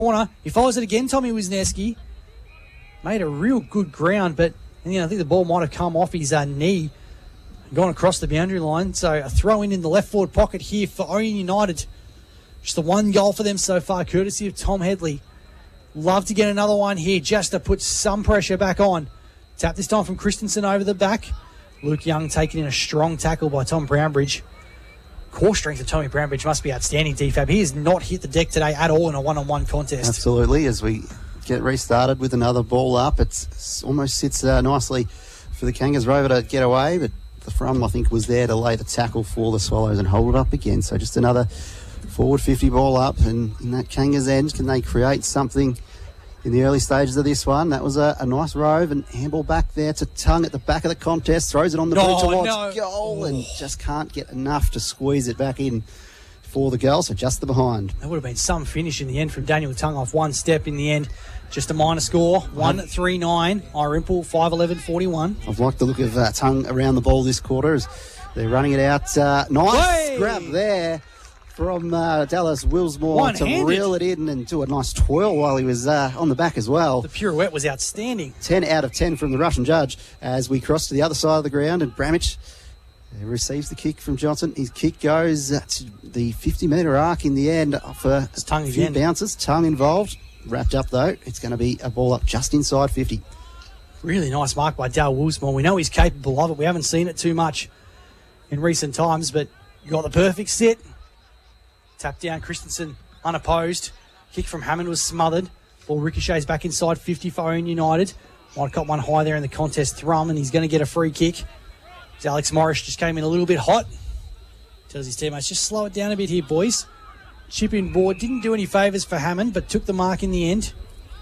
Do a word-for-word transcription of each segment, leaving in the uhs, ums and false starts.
corner. He follows it again, Tommy Wisniewski. Made a real good ground, but you know, I think the ball might have come off his uh, knee and gone across the boundary line. So a throw in in the left forward pocket here for Orion United. Just the one goal for them so far, courtesy of Tom Headley. Love to get another one here just to put some pressure back on. Tap this time from Christensen over the back. Luke Young taking in a strong tackle by Tom Brownbridge. Core strength of Tommy Brownbridge must be outstanding, D Fab. He has not hit the deck today at all in a one-on-one contest. Absolutely. As we get restarted with another ball up, it's, it's almost sits uh, nicely for the Kangas Rover to get away, but the Frum, I think, was there to lay the tackle for the Swallows and hold it up again. So just another forward fifty ball up, and in that Kangas end, can they create something in the early stages of this one? That was a, a nice rove, and handball back there to Tongue at the back of the contest, throws it on the no, boot towards no. goal, and just can't get enough to squeeze it back in for the girls, so just the behind. That would have been some finish in the end from Daniel Tongue off one step in the end. Just a minor score, one three nine. Irimple, five eleven forty-one. I've liked the look of uh, Tongue around the ball this quarter as they're running it out. Uh, nice Way! grab there from uh, Dallas Willsmore to reel it in and do a nice twirl while he was uh, on the back as well. The pirouette was outstanding. ten out of ten from the Russian judge as we cross to the other side of the ground, and Bramich receives the kick from Johnson. His kick goes uh, to the fifty metre arc in the end for it's Tongue a few again. bounces. Tongue involved. Wrapped up though. It's going to be a ball up just inside fifty. Really nice mark by Dale Willsmore. We know he's capable of it. We haven't seen it too much in recent times, but you got the perfect sit. Tap down, Christensen unopposed. Kick from Hammond was smothered. Ball ricochets back inside fifty for Orion United. Might have got one high there in the contest, Thrum, and he's going to get a free kick. As Alex Morris just came in a little bit hot. Tells his teammates, just slow it down a bit here, boys. Chip in board. Didn't do any favours for Hammond, but took the mark in the end.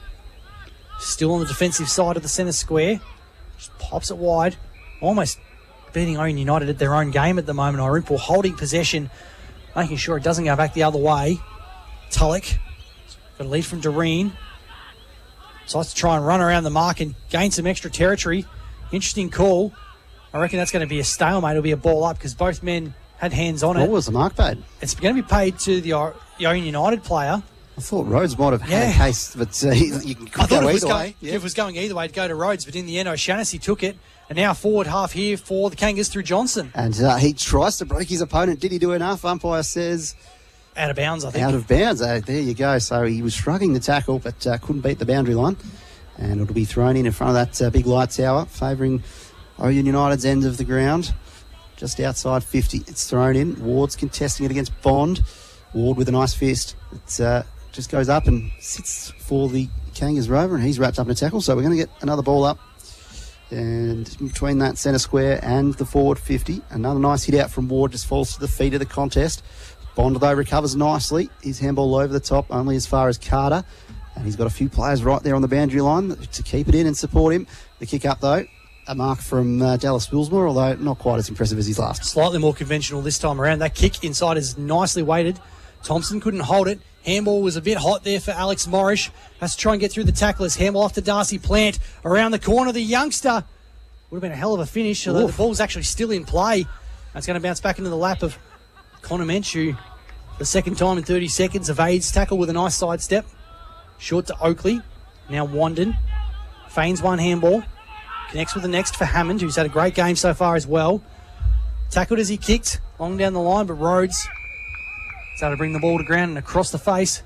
Still on the defensive side of the centre square. Just pops it wide. Almost beating Orion United at their own game at the moment. Irimple holding possession, making sure it doesn't go back the other way. Tulloch got a lead from Doreen. Decides to try and run around the mark and gain some extra territory. Interesting call. I reckon that's going to be a stalemate. It'll be a ball up because both men had hands on it. What was the mark paid? It's going to be paid to the Orion United player. I thought Rhodes might have Yeah. had a case, but uh, you could I thought go it was either going, way. Yeah. if it was going either way, to go to Rhodes, but in the end, O'Shaughnessy took it. And now forward half here for the Kangas through Johnson. And uh, he tries to break his opponent. Did he do enough? Umpire says Out of bounds, I think. out of bounds. Uh, there you go. So he was shrugging the tackle, but uh, couldn't beat the boundary line. And it'll be thrown in in front of that uh, big light tower, favouring Orion United's end of the ground. Just outside fifty. It's thrown in. Ward's contesting it against Bond. Ward with a nice fist. It uh, just goes up and sits for the Kangas Rover, and he's wrapped up in a tackle. So we're going to get another ball up. And between that centre square and the forward fifty, another nice hit out from Ward, just falls to the feet of the contest. Bond, though, recovers nicely. His handball over the top, only as far as Carter. And he's got a few players right there on the boundary line to keep it in and support him. The kick up, though, a mark from uh, Dallas Willsmore, although not quite as impressive as his last. Slightly more conventional this time around. That kick inside is nicely weighted. Thompson couldn't hold it. Handball was a bit hot there for Alex Morris. Has to try and get through the tacklers. Handball off to Darcy Plant. Around the corner, the youngster. Would have been a hell of a finish, although Oof. the ball's actually still in play. That's going to bounce back into the lap of Connor Menchu. The second time in thirty seconds. Evades tackle with a nice sidestep. Short to Oakley. Now Wandon. Feigns one handball. Connects with the next for Hammond, who's had a great game so far as well. Tackled as he kicked. Long down the line, but Rhodes started to bring the ball to ground and across the face.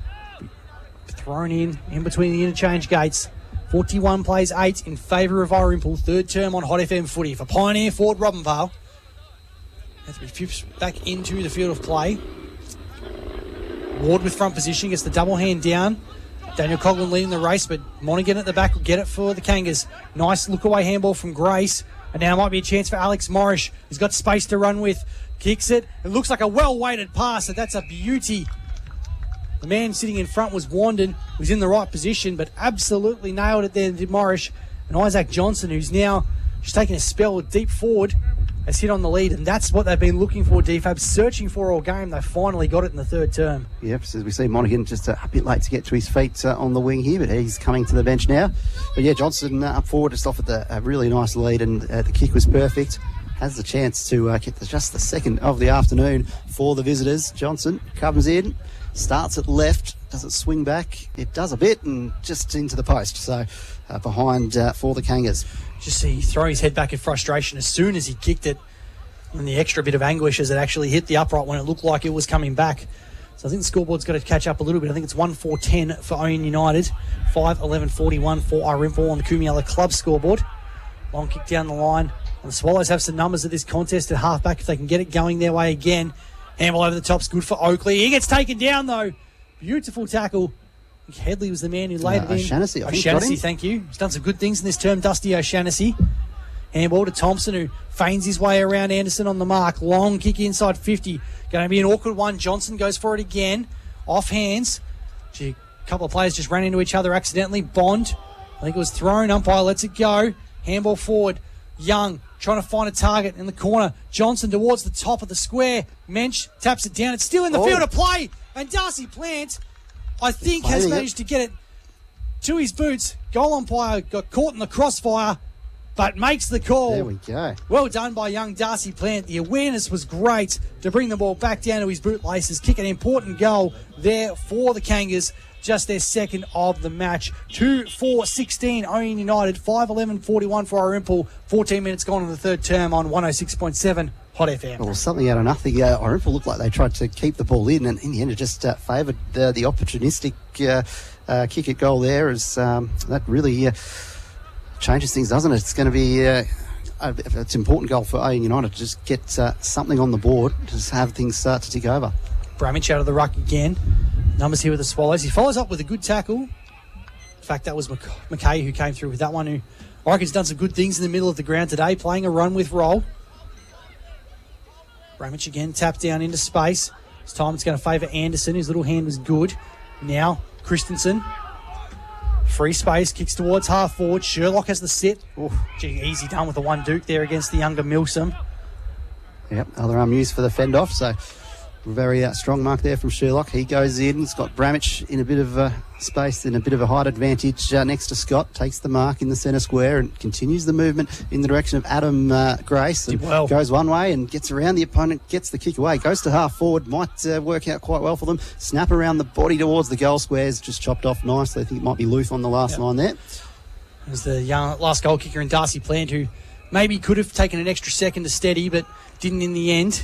Thrown in, in between the interchange gates. forty-one plays eight in favour of Irimple. Third term on Hot F M footy for Pioneer Ford Robinvale. Has to be flipped back into the field of play. Ward with front position, gets the double hand down. Daniel Coughlin leading the race, but Monaghan at the back will get it for the Kangas. Nice look-away handball from Grace. And now might be a chance for Alex Morris, who's got space to run with. Kicks it. It looks like a well-weighted pass, and that's a beauty. The man sitting in front was Wandon, who's in the right position, but absolutely nailed it there, did Morris. And Isaac Johnson, who's now just taking a spell deep forward, has hit on the lead, and that's what they've been looking for, D F A B, searching for all game. They finally got it in the third term. Yep, as we see Monaghan just a, a bit late to get to his feet uh, on the wing here, but he's coming to the bench now. But yeah, Johnson uh, up forward just off with a, a really nice lead, and uh, the kick was perfect. Has the chance to uh, get the, just the second of the afternoon for the visitors. Johnson comes in, starts at left. Does it swing back? It does a bit and just into the post. So uh, behind uh, for the Kangas. Just see throw his head back in frustration as soon as he kicked it, and the extra bit of anguish as it actually hit the upright when it looked like it was coming back. So I think the scoreboard's got to catch up a little bit. I think it's one four ten for Owen United, five eleven forty-one for Irimple on the Kumiala Club scoreboard. Long kick down the line. And the Swallows have some numbers at this contest at halfback if they can get it going their way again. Handball over the top's good for Oakley. He gets taken down though. Beautiful tackle. Headley was the man who laid uh, it in. O'Shaughnessy, I think O'Shaughnessy, thank you. He's done some good things in this term, Dusty O'Shaughnessy. Handball to Thompson, who feigns his way around Anderson on the mark. Long kick inside fifty. Going to be an awkward one. Johnson goes for it again. Off hands. Gee, a couple of players just ran into each other accidentally. Bond, I think it was thrown. Umpire lets it go. Handball forward. Young trying to find a target in the corner. Johnson towards the top of the square. Mensch taps it down. It's still in the Oh. field of play. And Darcy Plant, I think, has Playing it. managed to get it to his boots. Goal umpire got caught in the crossfire, but makes the call. There we go. Well done by young Darcy Plant. The awareness was great to bring the ball back down to his bootlaces. Kick an important goal there for the Kangas. Just their second of the match. two four sixteen, Owen United. five eleven forty-one for Irimple. fourteen minutes gone in the third term on one oh six point seven Hot F M. Well, something out of nothing. Uh, Irimple looked like they tried to keep the ball in, and in the end, it just uh, favoured uh, the opportunistic uh, uh, kick at goal there. As um, that really uh, changes things, doesn't it? It's going to be uh, uh, it's an important goal for Owen United to just get uh, something on the board, just have things start to tick over. Bramich out of the ruck again. Numbers here with the Swallows. He follows up with a good tackle. In fact, that was McKay who came through with that one, who I reckon has done some good things in the middle of the ground today, playing a run with roll. Bramich again tapped down into space. This time it's going to favour Anderson. His little hand was good. Now Christensen. Free space, kicks towards half forward. Sherlock has the set. Oof, gee, easy done with the one Duke there against the younger Milsom. Yep, other arm used for the fend off, so very uh, strong mark there from Sherlock. He goes in. He's got Bramich in a bit of uh, space, in a bit of a height advantage uh, next to Scott. Takes the mark in the centre square and continues the movement in the direction of Adam uh, Grace. And Did well. Goes one way and gets around the opponent, gets the kick away. Goes to half forward. Might uh, work out quite well for them. Snap around the body towards the goal squares. Just chopped off nicely. I think it might be Luth on the last Yep. line there. It was the young last goal kicker in Darcy Plant, who maybe could have taken an extra second to steady, but didn't in the end.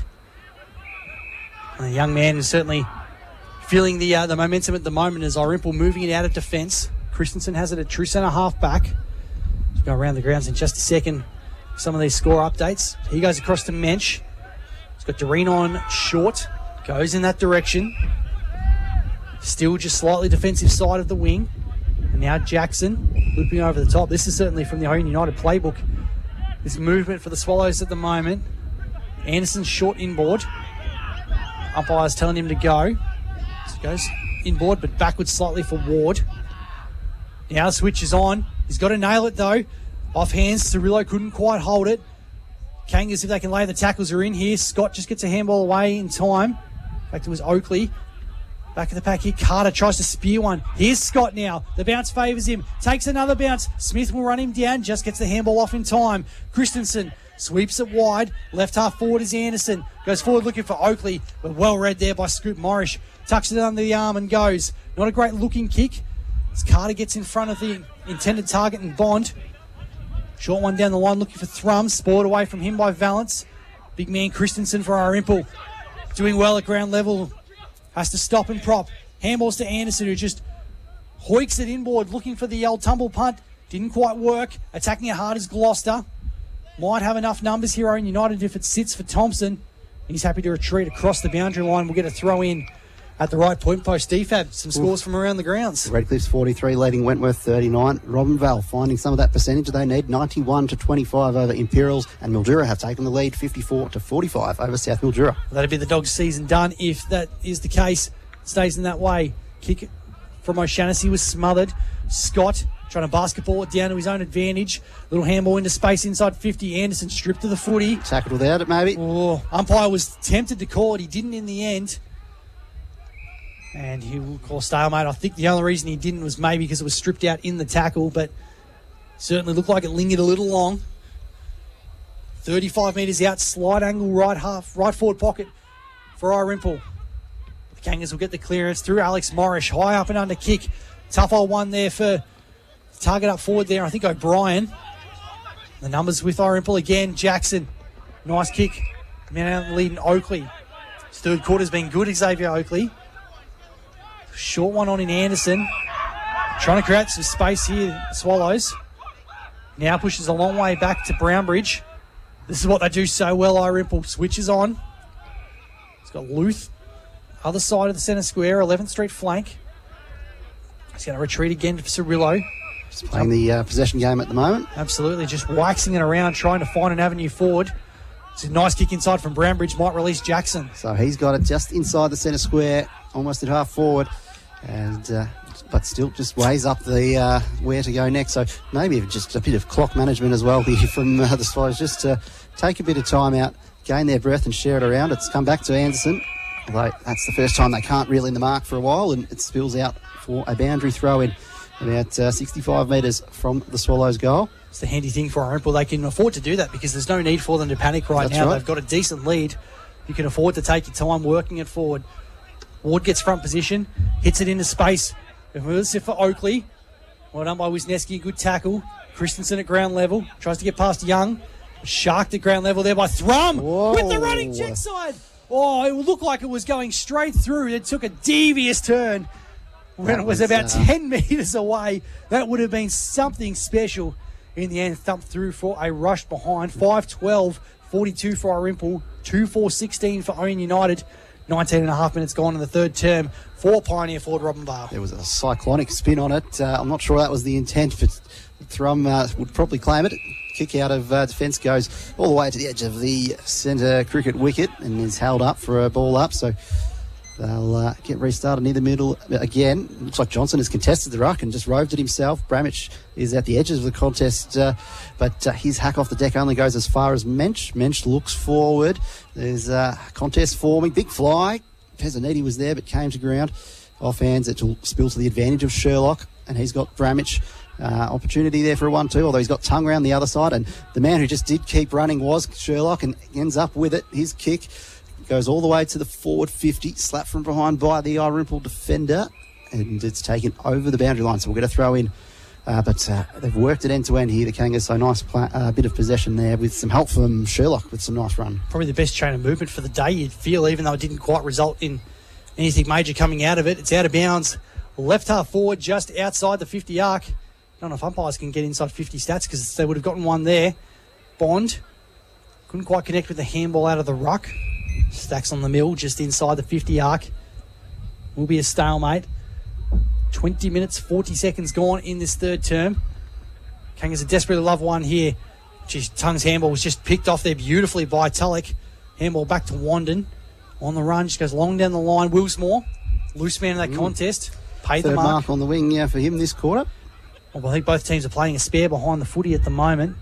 And the young man is certainly feeling the uh, the momentum at the moment as Irimple moving it out of defence. Christensen has it at true centre half back. We'll go around the grounds in just a second. Some of these score updates. He goes across to Mensch. He's got Doreen on short. Goes in that direction. Still just slightly defensive side of the wing. And now Jackson looping over the top. This is certainly from the Owen United playbook. This movement for the Swallows at the moment. Anderson's short inboard. Umpire's telling him to go. So he goes inboard, but backwards slightly for Ward. Now the switch is on. He's got to nail it though. Off hands, Cirillo couldn't quite hold it. Kangas, if they can lay the tackles, are in here. Scott just gets a handball away in time. In fact, it was Oakley. Back of the pack here. Carter tries to spear one. Here's Scott now. The bounce favours him. Takes another bounce. Smith will run him down. Just gets the handball off in time. Christensen sweeps it wide. Left half forward is Anderson. Goes forward looking for Oakley. But well read there by Scoot Morrish. Tucks it under the arm and goes. Not a great looking kick. As Carter gets in front of the intended target and Bond. Short one down the line looking for Thrum. Spoiled away from him by Valance. Big man Christensen for Irimple. Doing well at ground level. Has to stop and prop. Handballs to Anderson, who just hoiks it inboard, looking for the old tumble punt. Didn't quite work. Attacking it hard as Gloucester. Might have enough numbers here, Owen United, if it sits for Thompson. He's happy to retreat across the boundary line. We'll get a throw in at the right point post. D F A B, some scores Oof. from around the grounds. Redcliffe's forty-three, leading Wentworth thirty-nine. Robinvale finding some of that percentage they need, ninety-one to twenty-five over Imperials, and Mildura have taken the lead, fifty-four to forty-five over South Mildura. That'd be the Dogs' season done if that is the case. Stays in that way. Kick from O'Shaughnessy was smothered. Scott trying to basketball it down to his own advantage. Little handball into space inside fifty. Anderson stripped to the footy. Tackled without it, maybe. Oh, umpire was tempted to call it. He didn't in the end. And he will call stalemate. I think the only reason he didn't was maybe because it was stripped out in the tackle, but certainly looked like it lingered a little long. thirty-five metres out, slide angle, right half, right forward pocket for Irimple. Kangas will get the clearance through Alex Morris. High up and under kick. Tough old one there for target up forward there. I think O'Brien. The numbers with Irimple again. Jackson. Nice kick. Man out leading Oakley. His third quarter's been good, Xavier Oakley. Short one on in Anderson. Trying to create some space here, the Swallows. Now pushes a long way back to Brownbridge. This is what they do so well, Irimple. Switches on. He's got Luth. Other side of the centre square, eleventh Street flank. He's going to retreat again to Cirillo. Just playing the uh, possession game at the moment. Absolutely, just waxing it around, trying to find an avenue forward. It's a nice kick inside from Brownbridge, might release Jackson. So he's got it just inside the centre square, almost at half forward, and uh, but still just weighs up the uh, where to go next. So maybe just a bit of clock management as well here from uh, the Swallows, just to take a bit of time out, gain their breath and share it around. It's come back to Anderson, although that's the first time they can't reel in the mark for a while, and it spills out for a boundary throw in about uh, sixty-five metres from the Swallows' goal. It's the handy thing for Irimple. They can afford to do that because there's no need for them to panic right That's now. right. They've got a decent lead. You can afford to take your time working it forward. Ward gets front position, hits it into space. Reverse it for Oakley. Well done by Wisniewski. Good tackle. Christensen at ground level. Tries to get past Young. Sharked at ground level there by Thrum. Whoa. With the running check side. Oh, it looked like it was going straight through. It took a devious turn when That it was, was, about uh, ten metres away. That would have been something special. In the end, thumped through for a rush behind. five twelve forty-two for Irimple. two four sixteen for Owen United. nineteen and a half minutes gone in the third term for Pioneer forward Robin Bale. There was a cyclonic spin on it. Uh, I'm not sure that was the intent, but Thrum uh, would probably claim it. Kick out of uh, defence goes all the way to the edge of the centre cricket wicket and is held up for a ball up. So they'll uh, get restarted near the middle again. Looks like Johnson has contested the ruck and just roved it himself. Bramich is at the edges of the contest, uh, but uh, his hack off the deck only goes as far as Mensch. Mensch looks forward. There's a contest forming. Big fly. Pezzaniti was there but came to ground. Off hands, it will spill to the advantage of Sherlock, and he's got Bramich. Uh, opportunity there for a one two, although he's got tongue around the other side, and the man who just did keep running was Sherlock and ends up with it. His kick goes all the way to the forward fifty, slapped from behind by the Irimple defender, and it's taken over the boundary line, so we'll get a throw in. Uh, but uh, they've worked it end to end here, the Kangas, so nice play, uh, bit of possession there with some help from Sherlock with some nice run. Probably the best chain of movement for the day, you'd feel, even though it didn't quite result in anything major coming out of it. It's out of bounds, left half forward, just outside the fifty arc. I don't know if umpires can get inside fifty stats because they would have gotten one there. Bond couldn't quite connect with the handball out of the ruck. Stacks on the mill just inside the fifty arc. Will be a stalemate. twenty minutes, forty seconds gone in this third term. Kangas desperately love one here. Geez, Tung's handball was just picked off there beautifully by Tulloch. Handball back to Wandon. On the run, just goes long down the line. Willsmore, loose man in that mm. contest. Paid Third the mark. mark on the wing yeah, for him this quarter. Well, I think both teams are playing a spare behind the footy at the moment.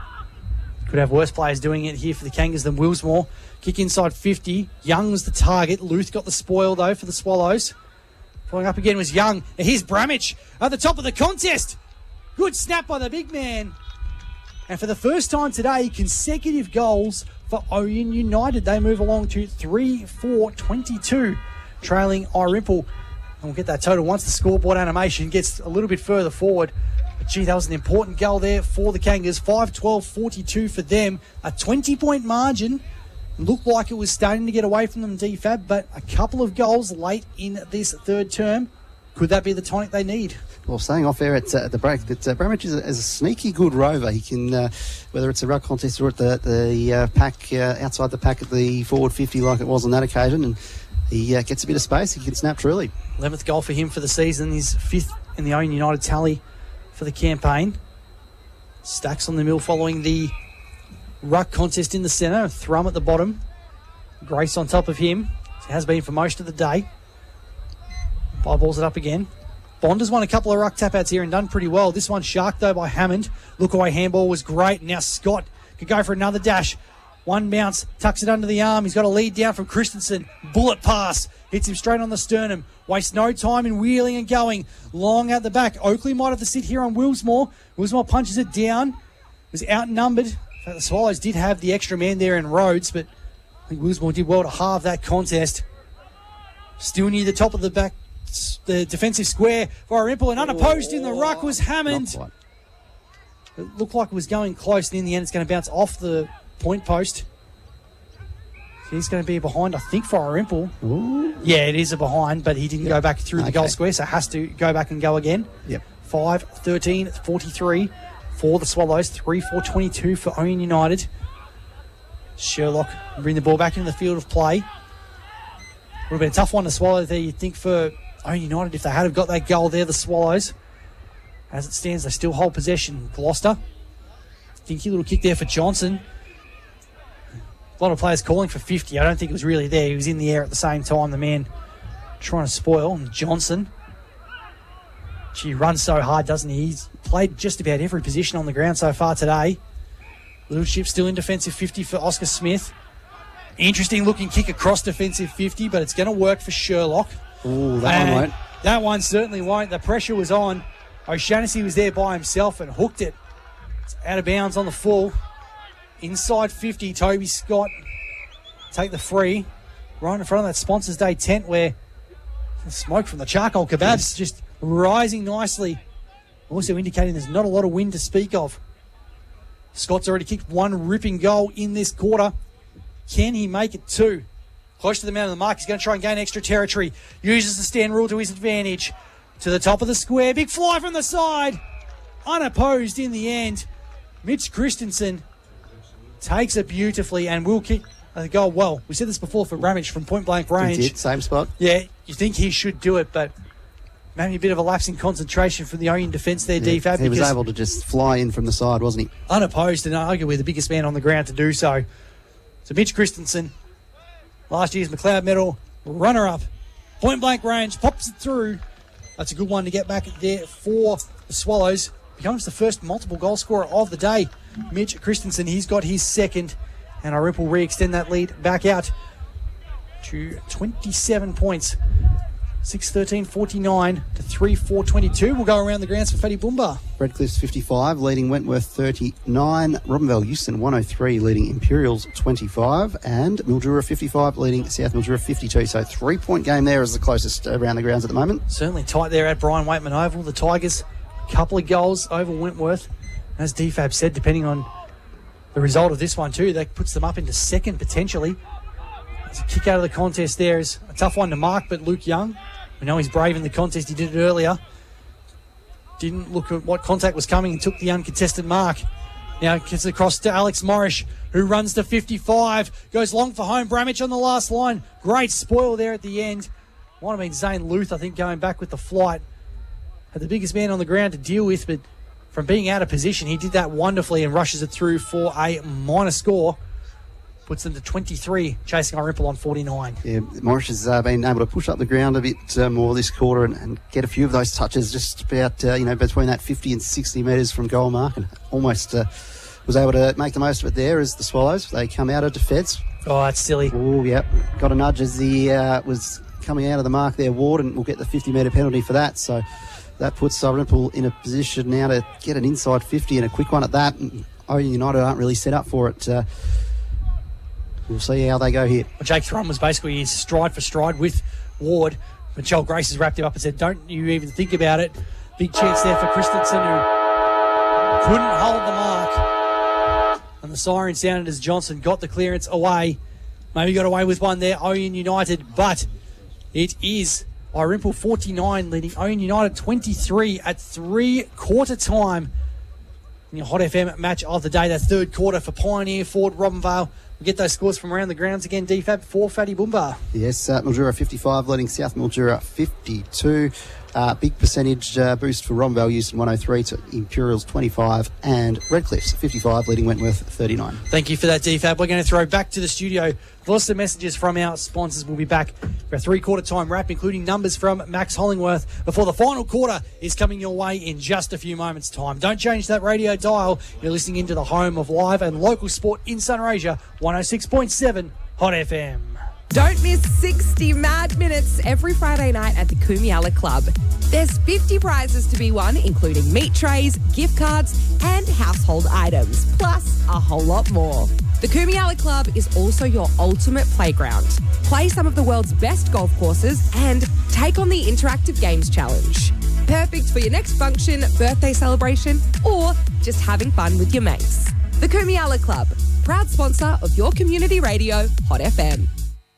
Could have worse players doing it here for the Kangas than Willsmore. Kick inside fifty. Young was the target. Luth got the spoil, though, for the Swallows. Following up again was Young. And here's Bramich at the top of the contest. Good snap by the big man. And for the first time today, consecutive goals for Oyen United. They move along to three four twenty-two, trailing Irimple. And we'll get that total once the scoreboard animation gets a little bit further forward. But gee, that was an important goal there for the Kangas. five twelve forty-two for them. A twenty-point margin. Looked like it was starting to get away from them, D F A B, but a couple of goals late in this third term. Could that be the tonic they need? Well, saying off air at, uh, at the break that uh, Bramich is a, is a sneaky good rover. He can, uh, whether it's a ruck contest or at the, the uh, pack, uh, outside the pack at the forward fifty like it was on that occasion, and he uh, gets a bit of space, he can snap truly. eleventh goal for him for the season, his fifth in the Owen United tally for the campaign. Stacks on the mill following the ruck contest in the centre, Thrum at the bottom. Grace on top of him. It has been for most of the day. Five balls it up again. Bond has won a couple of ruck tap-outs here and done pretty well. This one sharked, though, by Hammond. Look away handball was great. Now Scott could go for another dash. One bounce, tucks it under the arm. He's got a lead down from Christensen. Bullet pass. Hits him straight on the sternum. Wastes no time in wheeling and going. Long out the back. Oakley might have to sit here on Willsmore. Willsmore punches it down. Was outnumbered. The Swallows did have the extra man there in Rhodes, but I think Willsmore did well to halve that contest. Still near the top of the back, the defensive square. Dalrymple and unopposed in the ruck was Hammond. It looked like it was going close, and in the end it's going to bounce off the point post. He's going to be behind, I think, for Dalrymple. Yeah, it is a behind, but he didn't yep. go back through okay. the goal square, so has to go back and go again. Yep. five thirteen forty-three for the Swallows. three four twenty-two for Owen United. Sherlock bring the ball back into the field of play. Would have been a tough one to swallow there, you'd think, for Owen United if they had have got that goal there, the Swallows. As it stands, they still hold possession. Gloucester. Stinky little kick there for Johnson. A lot of players calling for fifty. I don't think it was really there. He was in the air at the same time. The man trying to spoil. And Johnson. Gee, he runs so hard, doesn't he? He's played just about every position on the ground so far today. Little Chip still in defensive fifty for Oscar Smith. Interesting looking kick across defensive fifty, but it's going to work for Sherlock. Oh, that and one won't. That one certainly won't. The pressure was on. O'Shannessy was there by himself and hooked it. It's out of bounds on the full. Inside fifty, Toby Scott take the free. Right in front of that Sponsors Day tent where the smoke from the charcoal kebabs yes. just rising nicely. Also indicating there's not a lot of wind to speak of. Scott's already kicked one ripping goal in this quarter. Can he make it two? Close to the man of the mark. He's going to try and gain extra territory. Uses the stand rule to his advantage. To the top of the square. Big fly from the side. Unopposed in the end. Mitch Christensen takes it beautifully and will kick the goal well. We said this before for Ramage from point blank range. He did, same spot. Yeah, you think he should do it, but maybe a bit of a lapse in concentration from the Owen defence there, yeah, D Fab. He was able to just fly in from the side, wasn't he? Unopposed and arguably the biggest man on the ground to do so. So Mitch Christensen, last year's McLeod medal runner-up, point blank range, pops it through. That's a good one to get back there for the Swallows. Becomes the first multiple goal scorer of the day. Mitch Christensen, he's got his second. And Dalrymple re-extend that lead back out to twenty-seven points. six thirteen forty-nine to three four twenty-two. We'll go around the grounds for Fatty Boomba. Redcliffe's fifty-five, leading Wentworth thirty-nine. Robinvale Euston one oh three, leading Imperials twenty-five. And Mildura fifty-five, leading South Mildura fifty-two. So three-point game there is the closest around the grounds at the moment. Certainly tight there at Brian Waitman Oval. The Tigers, a couple of goals over Wentworth. As D Fab said, depending on the result of this one too, that puts them up into second potentially. There's a kick out of the contest there. Is a tough one to mark, but Luke Young, we know he's brave in the contest. He did it earlier. Didn't look at what contact was coming and took the uncontested mark. Now gets it across to Alex Morrish, who runs to fifty-five. Goes long for home. Bramage on the last line. Great spoil there at the end. Might have been Zane Luth, I think, going back with the flight. Had the biggest man on the ground to deal with, but from being out of position, he did that wonderfully and rushes it through for a minor score. Puts them to twenty-three, chasing Dalrymple on forty-nine. Yeah, Morris has uh, been able to push up the ground a bit uh, more this quarter and, and get a few of those touches just about, uh, you know, between that fifty and sixty metres from goal mark, and almost uh, was able to make the most of it there as the Swallows. They come out of defence. Oh, that's silly. Oh, yeah. Got a nudge as he uh, was coming out of the mark there, Ward, and will get the fifty metre penalty for that. So that puts Dalrymple in a position now to get an inside fifty and a quick one at that. And Owen United aren't really set up for it. Uh, we'll see how they go here. Well, Jake Thrum was basically his stride for stride with Ward. But Joel Grace has wrapped him up and said, don't you even think about it. Big chance there for Christensen, who couldn't hold the mark. And the siren sounded as Johnson got the clearance away. Maybe got away with one there, Owen United. But it is Dalrymple forty-nine, leading Owen United twenty-three at three-quarter time. In your Hot F M match of the day, that third quarter for Pioneer, Ford, Robinvale. We'll get those scores from around the grounds again, D Fab, for Fatty Boomba. Yes, uh, Mildura fifty-five, leading South Mildura fifty-two. Uh, big percentage uh, boost for Robinvale Euston one oh three to Imperials twenty-five, and Redcliffe's fifty-five, leading Wentworth thirty-nine. Thank you for that, D Fab. We're going to throw back to the studio. Lots of messages from our sponsors. We'll be back for a three-quarter time wrap, including numbers from Max Hollingworth, before the final quarter is coming your way in just a few moments' time. Don't change that radio dial. You're listening into the home of live and local sport in Sunraysia, one oh six point seven Hot F M. Don't miss sixty mad minutes every Friday night at the Kumiala Club. There's fifty prizes to be won, including meat trays, gift cards, and household items, plus a whole lot more. The Kumiala Club is also your ultimate playground. Play some of the world's best golf courses and take on the Interactive Games Challenge. Perfect for your next function, birthday celebration, or just having fun with your mates. The Kumiala Club, proud sponsor of your community radio, Hot F M.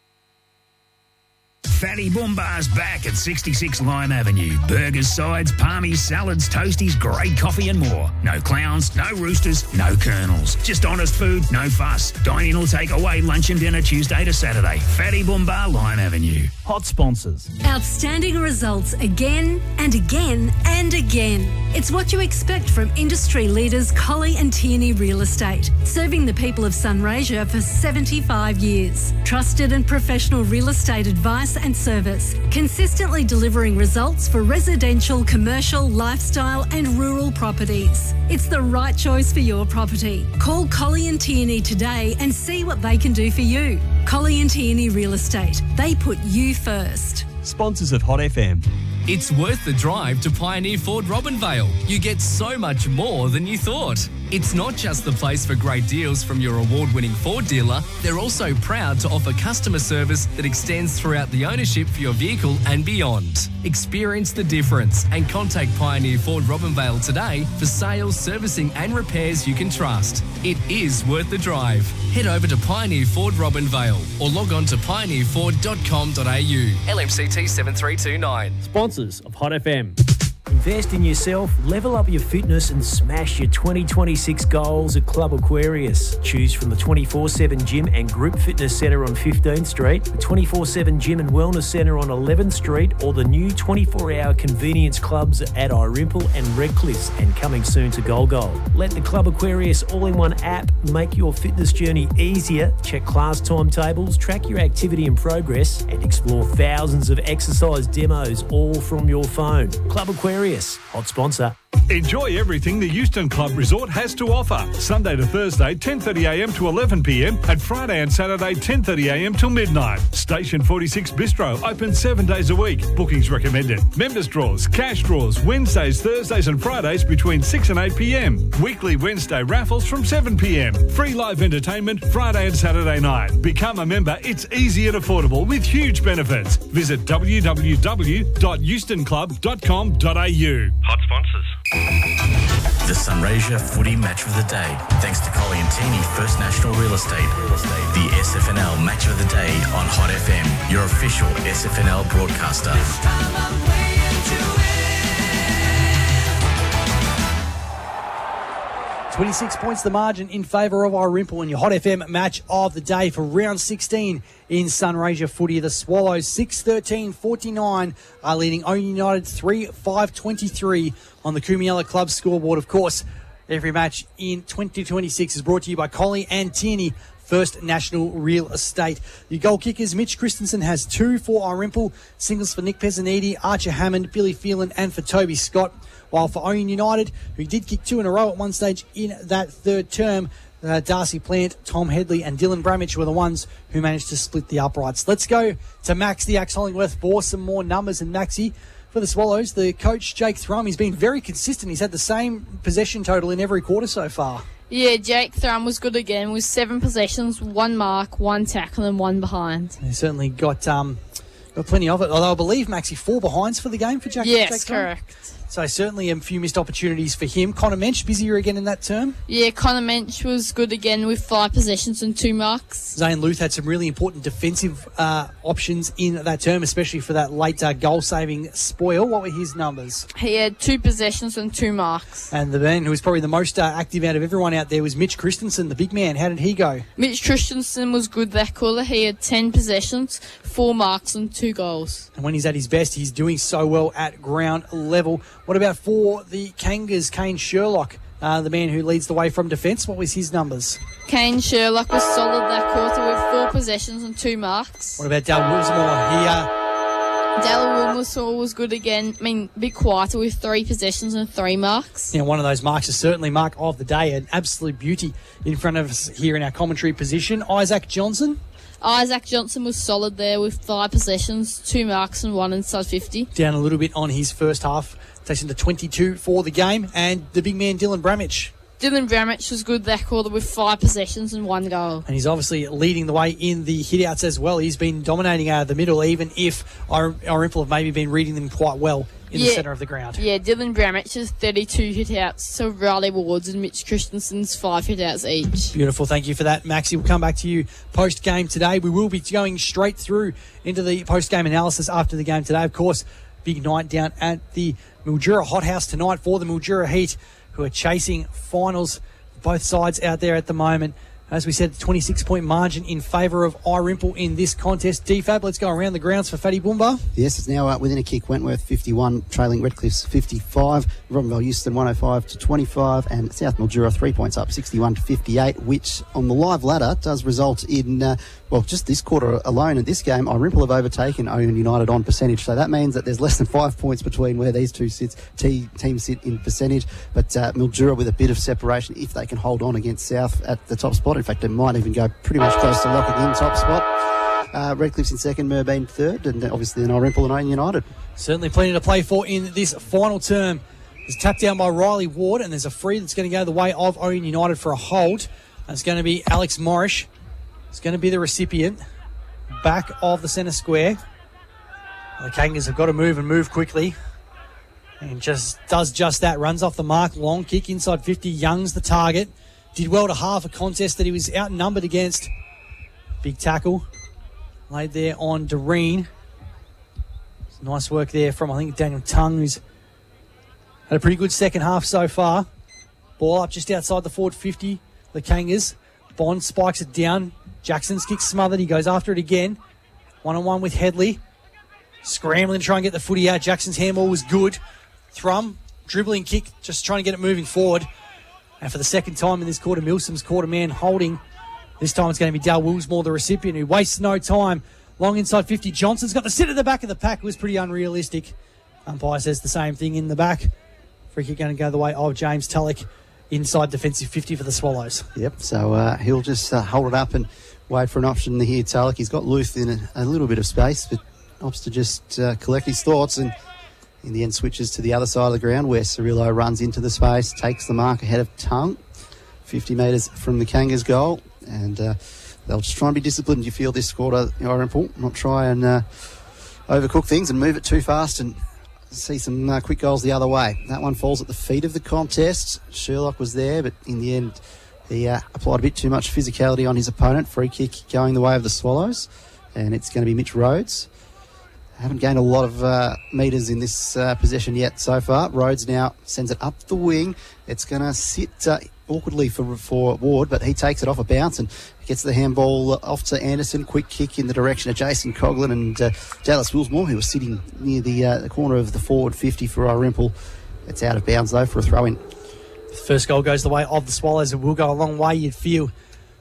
Fatty Boombar's back at sixty-six Lime Avenue. Burgers, sides, palmies, salads, toasties, great coffee and more. No clowns, no roosters, no colonels. Just honest food, no fuss. Dine in or take away lunch and dinner Tuesday to Saturday. Fatty Boombar, Lime Avenue. Hot sponsors. Outstanding results again and again and again. It's what you expect from industry leaders Colley and Tierney Real Estate, serving the people of Sunraysia for seventy-five years. Trusted and professional real estate advice and service, consistently delivering results for residential, commercial, lifestyle and rural properties. It's the right choice for your property. Call Colley and Tierney today and see what they can do for you. Colley and Tierney Real Estate. They put you first. Sponsors of Hot F M. It's worth the drive to Pioneer Ford Robinvale. You get so much more than you thought. It's not just the place for great deals from your award-winning Ford dealer. They're also proud to offer customer service that extends throughout the ownership for your vehicle and beyond. Experience the difference and contact Pioneer Ford Robinvale today for sales, servicing and repairs you can trust. It is worth the drive. Head over to Pioneer Ford Robinvale or log on to pioneer ford dot com dot a u. L M C T seven three two nine. Sponsors of Hot F M. Invest in yourself, level up your fitness and smash your twenty twenty-six goals at Club Aquarius. Choose from the twenty-four seven Gym and Group Fitness Centre on fifteenth Street, the twenty-four seven Gym and Wellness Centre on eleventh Street, or the new twenty-four hour convenience clubs at Irimple and Redcliffe, and coming soon to Golgol. Let the Club Aquarius all-in-one app make your fitness journey easier. Check class timetables, track your activity and progress, and explore thousands of exercise demos all from your phone. Club Aquarius, hot sponsor. Enjoy everything the Euston Club Resort has to offer. Sunday to Thursday, ten thirty a m to eleven p m, and Friday and Saturday, ten thirty a m till midnight. Station forty-six Bistro, open seven days a week. Bookings recommended. Members draws, cash draws, Wednesdays, Thursdays and Fridays between six and eight p m. Weekly Wednesday raffles from seven p m. Free live entertainment Friday and Saturday night. Become a member. It's easy and affordable with huge benefits. Visit w w w dot euston club dot com dot a u. Hot sponsors. The Sunraysia Footy Match of the Day, thanks to Colley and Tierney First National Real Estate. The S F N L Match of the Day on Hot F M, your official S F N L broadcaster. twenty-six points the margin in favour of Irimple in your Hot F M Match of the Day for round sixteen in Sunraysia footy. The Swallows six thirteen forty-nine are leading Owen United three five twenty-three on the Kumiala Club scoreboard. Of course, every match in twenty twenty-six is brought to you by Colley and Tierney First National Real Estate. Your goal kickers, Mitch Christensen has two for Irimple, singles for Nick Pezzaniti, Archer Hammond, Billy Phelan and for Toby Scott. While for Owen United, who did kick two in a row at one stage in that third term, uh, Darcy Plant, Tom Headley and Dylan Bramage were the ones who managed to split the uprights. Let's go to Max the Axe Hollingworth for some more numbers. And Maxie, for the Swallows, the coach Jake Thrum, he's been very consistent. He's had the same possession total in every quarter so far. Yeah, Jake Thrum was good again with seven possessions, one mark, one tackle and one behind. He certainly got um, got plenty of it, although I believe, Maxie, four behinds for the game for Jack. Yes, Jake Thrum. correct. So certainly a few missed opportunities for him. Connor Mensch, busier again in that term? Yeah, Connor Mensch was good again with five possessions and two marks. Zane Luth had some really important defensive uh, options in that term, especially for that late uh, goal-saving spoil. What were his numbers? He had two possessions and two marks. And the man who was probably the most uh, active out of everyone out there was Mitch Christensen, the big man. How did he go? Mitch Christensen was good that quarter. He had ten possessions, four marks and two goals. And when he's at his best, he's doing so well at ground level. What about for the Kangas, Kane Sherlock, uh, the man who leads the way from defence? What was his numbers? Kane Sherlock was solid that quarter with four possessions and two marks. What about Dal Wilsmore? He, uh, Dal Wilsmore was good again. I mean, a bit quieter with three possessions and three marks. Yeah, one of those marks is certainly mark of the day. An absolute beauty in front of us here in our commentary position. Isaac Johnson. Isaac Johnson was solid there with five possessions, two marks and one inside fifty. Down a little bit on his first half, takes him to twenty-two for the game. And the big man, Dylan Bramage. Dylan Bramich was good that quarter with five possessions and one goal. And he's obviously leading the way in the hitouts as well. He's been dominating out of the middle, even if our, our Imple have maybe been reading them quite well in yeah. the centre of the ground. Yeah, Dylan Bramich has thirty-two hitouts to Riley Ward's and Mitch Christensen's five hitouts each. Beautiful. Thank you for that, Maxie. We'll come back to you post-game today. We will be going straight through into the post-game analysis after the game today. Of course, big night down at the Mildura Hothouse tonight for the Mildura Heat, who are chasing finals, both sides out there at the moment. As we said, twenty-six point margin in favour of Irimple in this contest. D Fab, let's go around the grounds for Fatty Boomba. Yes, it's now uh, within a kick. Wentworth fifty-one, trailing Redcliffe's fifty-five. Robinville Euston one oh five to twenty-five, and South Mildura three points up, sixty-one to fifty-eight, which on the live ladder does result in, uh, well, just this quarter alone in this game, Irimple have overtaken Owen United on percentage. So that means that there's less than five points between where these two sits, t- teams sit in percentage. But uh, Mildura with a bit of separation if they can hold on against South at the top spot. In fact, it might even go pretty much close to locking in top spot. Uh, Redcliffe's in second, Merbeen third, and obviously then Irimple and Owen United. Certainly plenty to play for in this final term. It's tapped down by Riley Ward, and there's a free that's going to go the way of Owen United for a hold. That's going to be Alex Morrish. It's going to be the recipient. Back of the centre square. The Kangas have got to move and move quickly. And just does just that. Runs off the mark. Long kick inside fifty. Young's the target. Did well to half a contest that he was outnumbered against. Big tackle. Laid there on Doreen. Nice work there from, I think, Daniel Tung, who's had a pretty good second half so far. Ball up just outside the forward fifty. The Kangas. Bond spikes it down. Jackson's kick smothered. He goes after it again. One-on-one with Headley. Scrambling to try and get the footy out. Jackson's handball was good. Thrum, dribbling kick, just trying to get it moving forward. And for the second time in this quarter, Milsom's quarter man holding. This time it's going to be Dal Willsmore, the recipient, who wastes no time. Long inside fifty. Johnson's got the sit at the back of the pack. It was pretty unrealistic. Umpire says the same thing in the back. Free kick going to go the way of James Tulloch. Inside defensive fifty for the Swallows. Yep, so uh, he'll just uh, hold it up and wait for an option here, Tulloch. He's got Luth in a, a little bit of space, but opts to just uh, collect his thoughts and in the end switches to the other side of the ground where Cirillo runs into the space, takes the mark ahead of Tung, fifty metres from the Kangas goal, and uh, they'll just try and be disciplined, you feel, this quarter, Irimple, not try and uh, overcook things and move it too fast and see some uh, quick goals the other way. That one falls at the feet of the contest. Sherlock was there, but in the end he uh, applied a bit too much physicality on his opponent. Free kick going the way of the Swallows, and it's going to be Mitch Rhodes. Haven't gained a lot of uh, metres in this uh, possession yet so far. Rhodes now sends it up the wing. It's going to sit uh, awkwardly for, for Ward, but he takes it off a bounce and gets the handball off to Anderson. Quick kick in the direction of Jason Coughlin and uh, Dallas Willsmore, who was sitting near the, uh, the corner of the forward fifty for Irimple. It's out of bounds, though, for a throw-in. First goal goes the way of the Swallows. It will go a long way, you'd feel,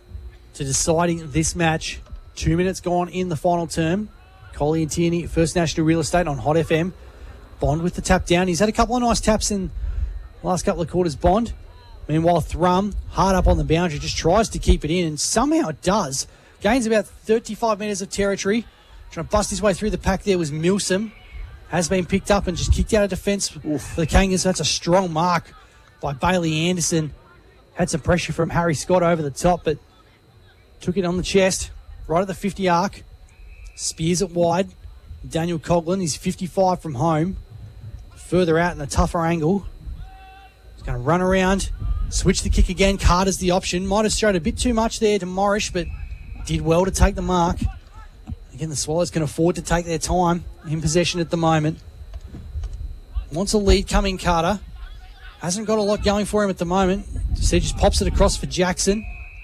to deciding this match. Two minutes gone in the final term. Coley and Tierney, First National Real Estate on Hot F M. Bond with the tap down. He's had a couple of nice taps in the last couple of quarters, Bond. Meanwhile, Thrum, hard up on the boundary, just tries to keep it in, and somehow it does. Gains about thirty-five metres of territory. Trying to bust his way through the pack there was Milsom. Has been picked up and just kicked out of defence for the Kangas. That's a strong mark by Bailey Anderson. Had some pressure from Harry Scott over the top, but took it on the chest, right at the fifty arc. Spears it wide. Daniel Coughlin, he's fifty-five from home. Further out in a tougher angle. He's going to run around, switch the kick again. Carter's the option. Might have strayed a bit too much there to Morrish, but did well to take the mark. Again, the Swallows can afford to take their time in possession at the moment. Wants a lead coming, Carter. Hasn't got a lot going for him at the moment. So he just pops it across for Jackson.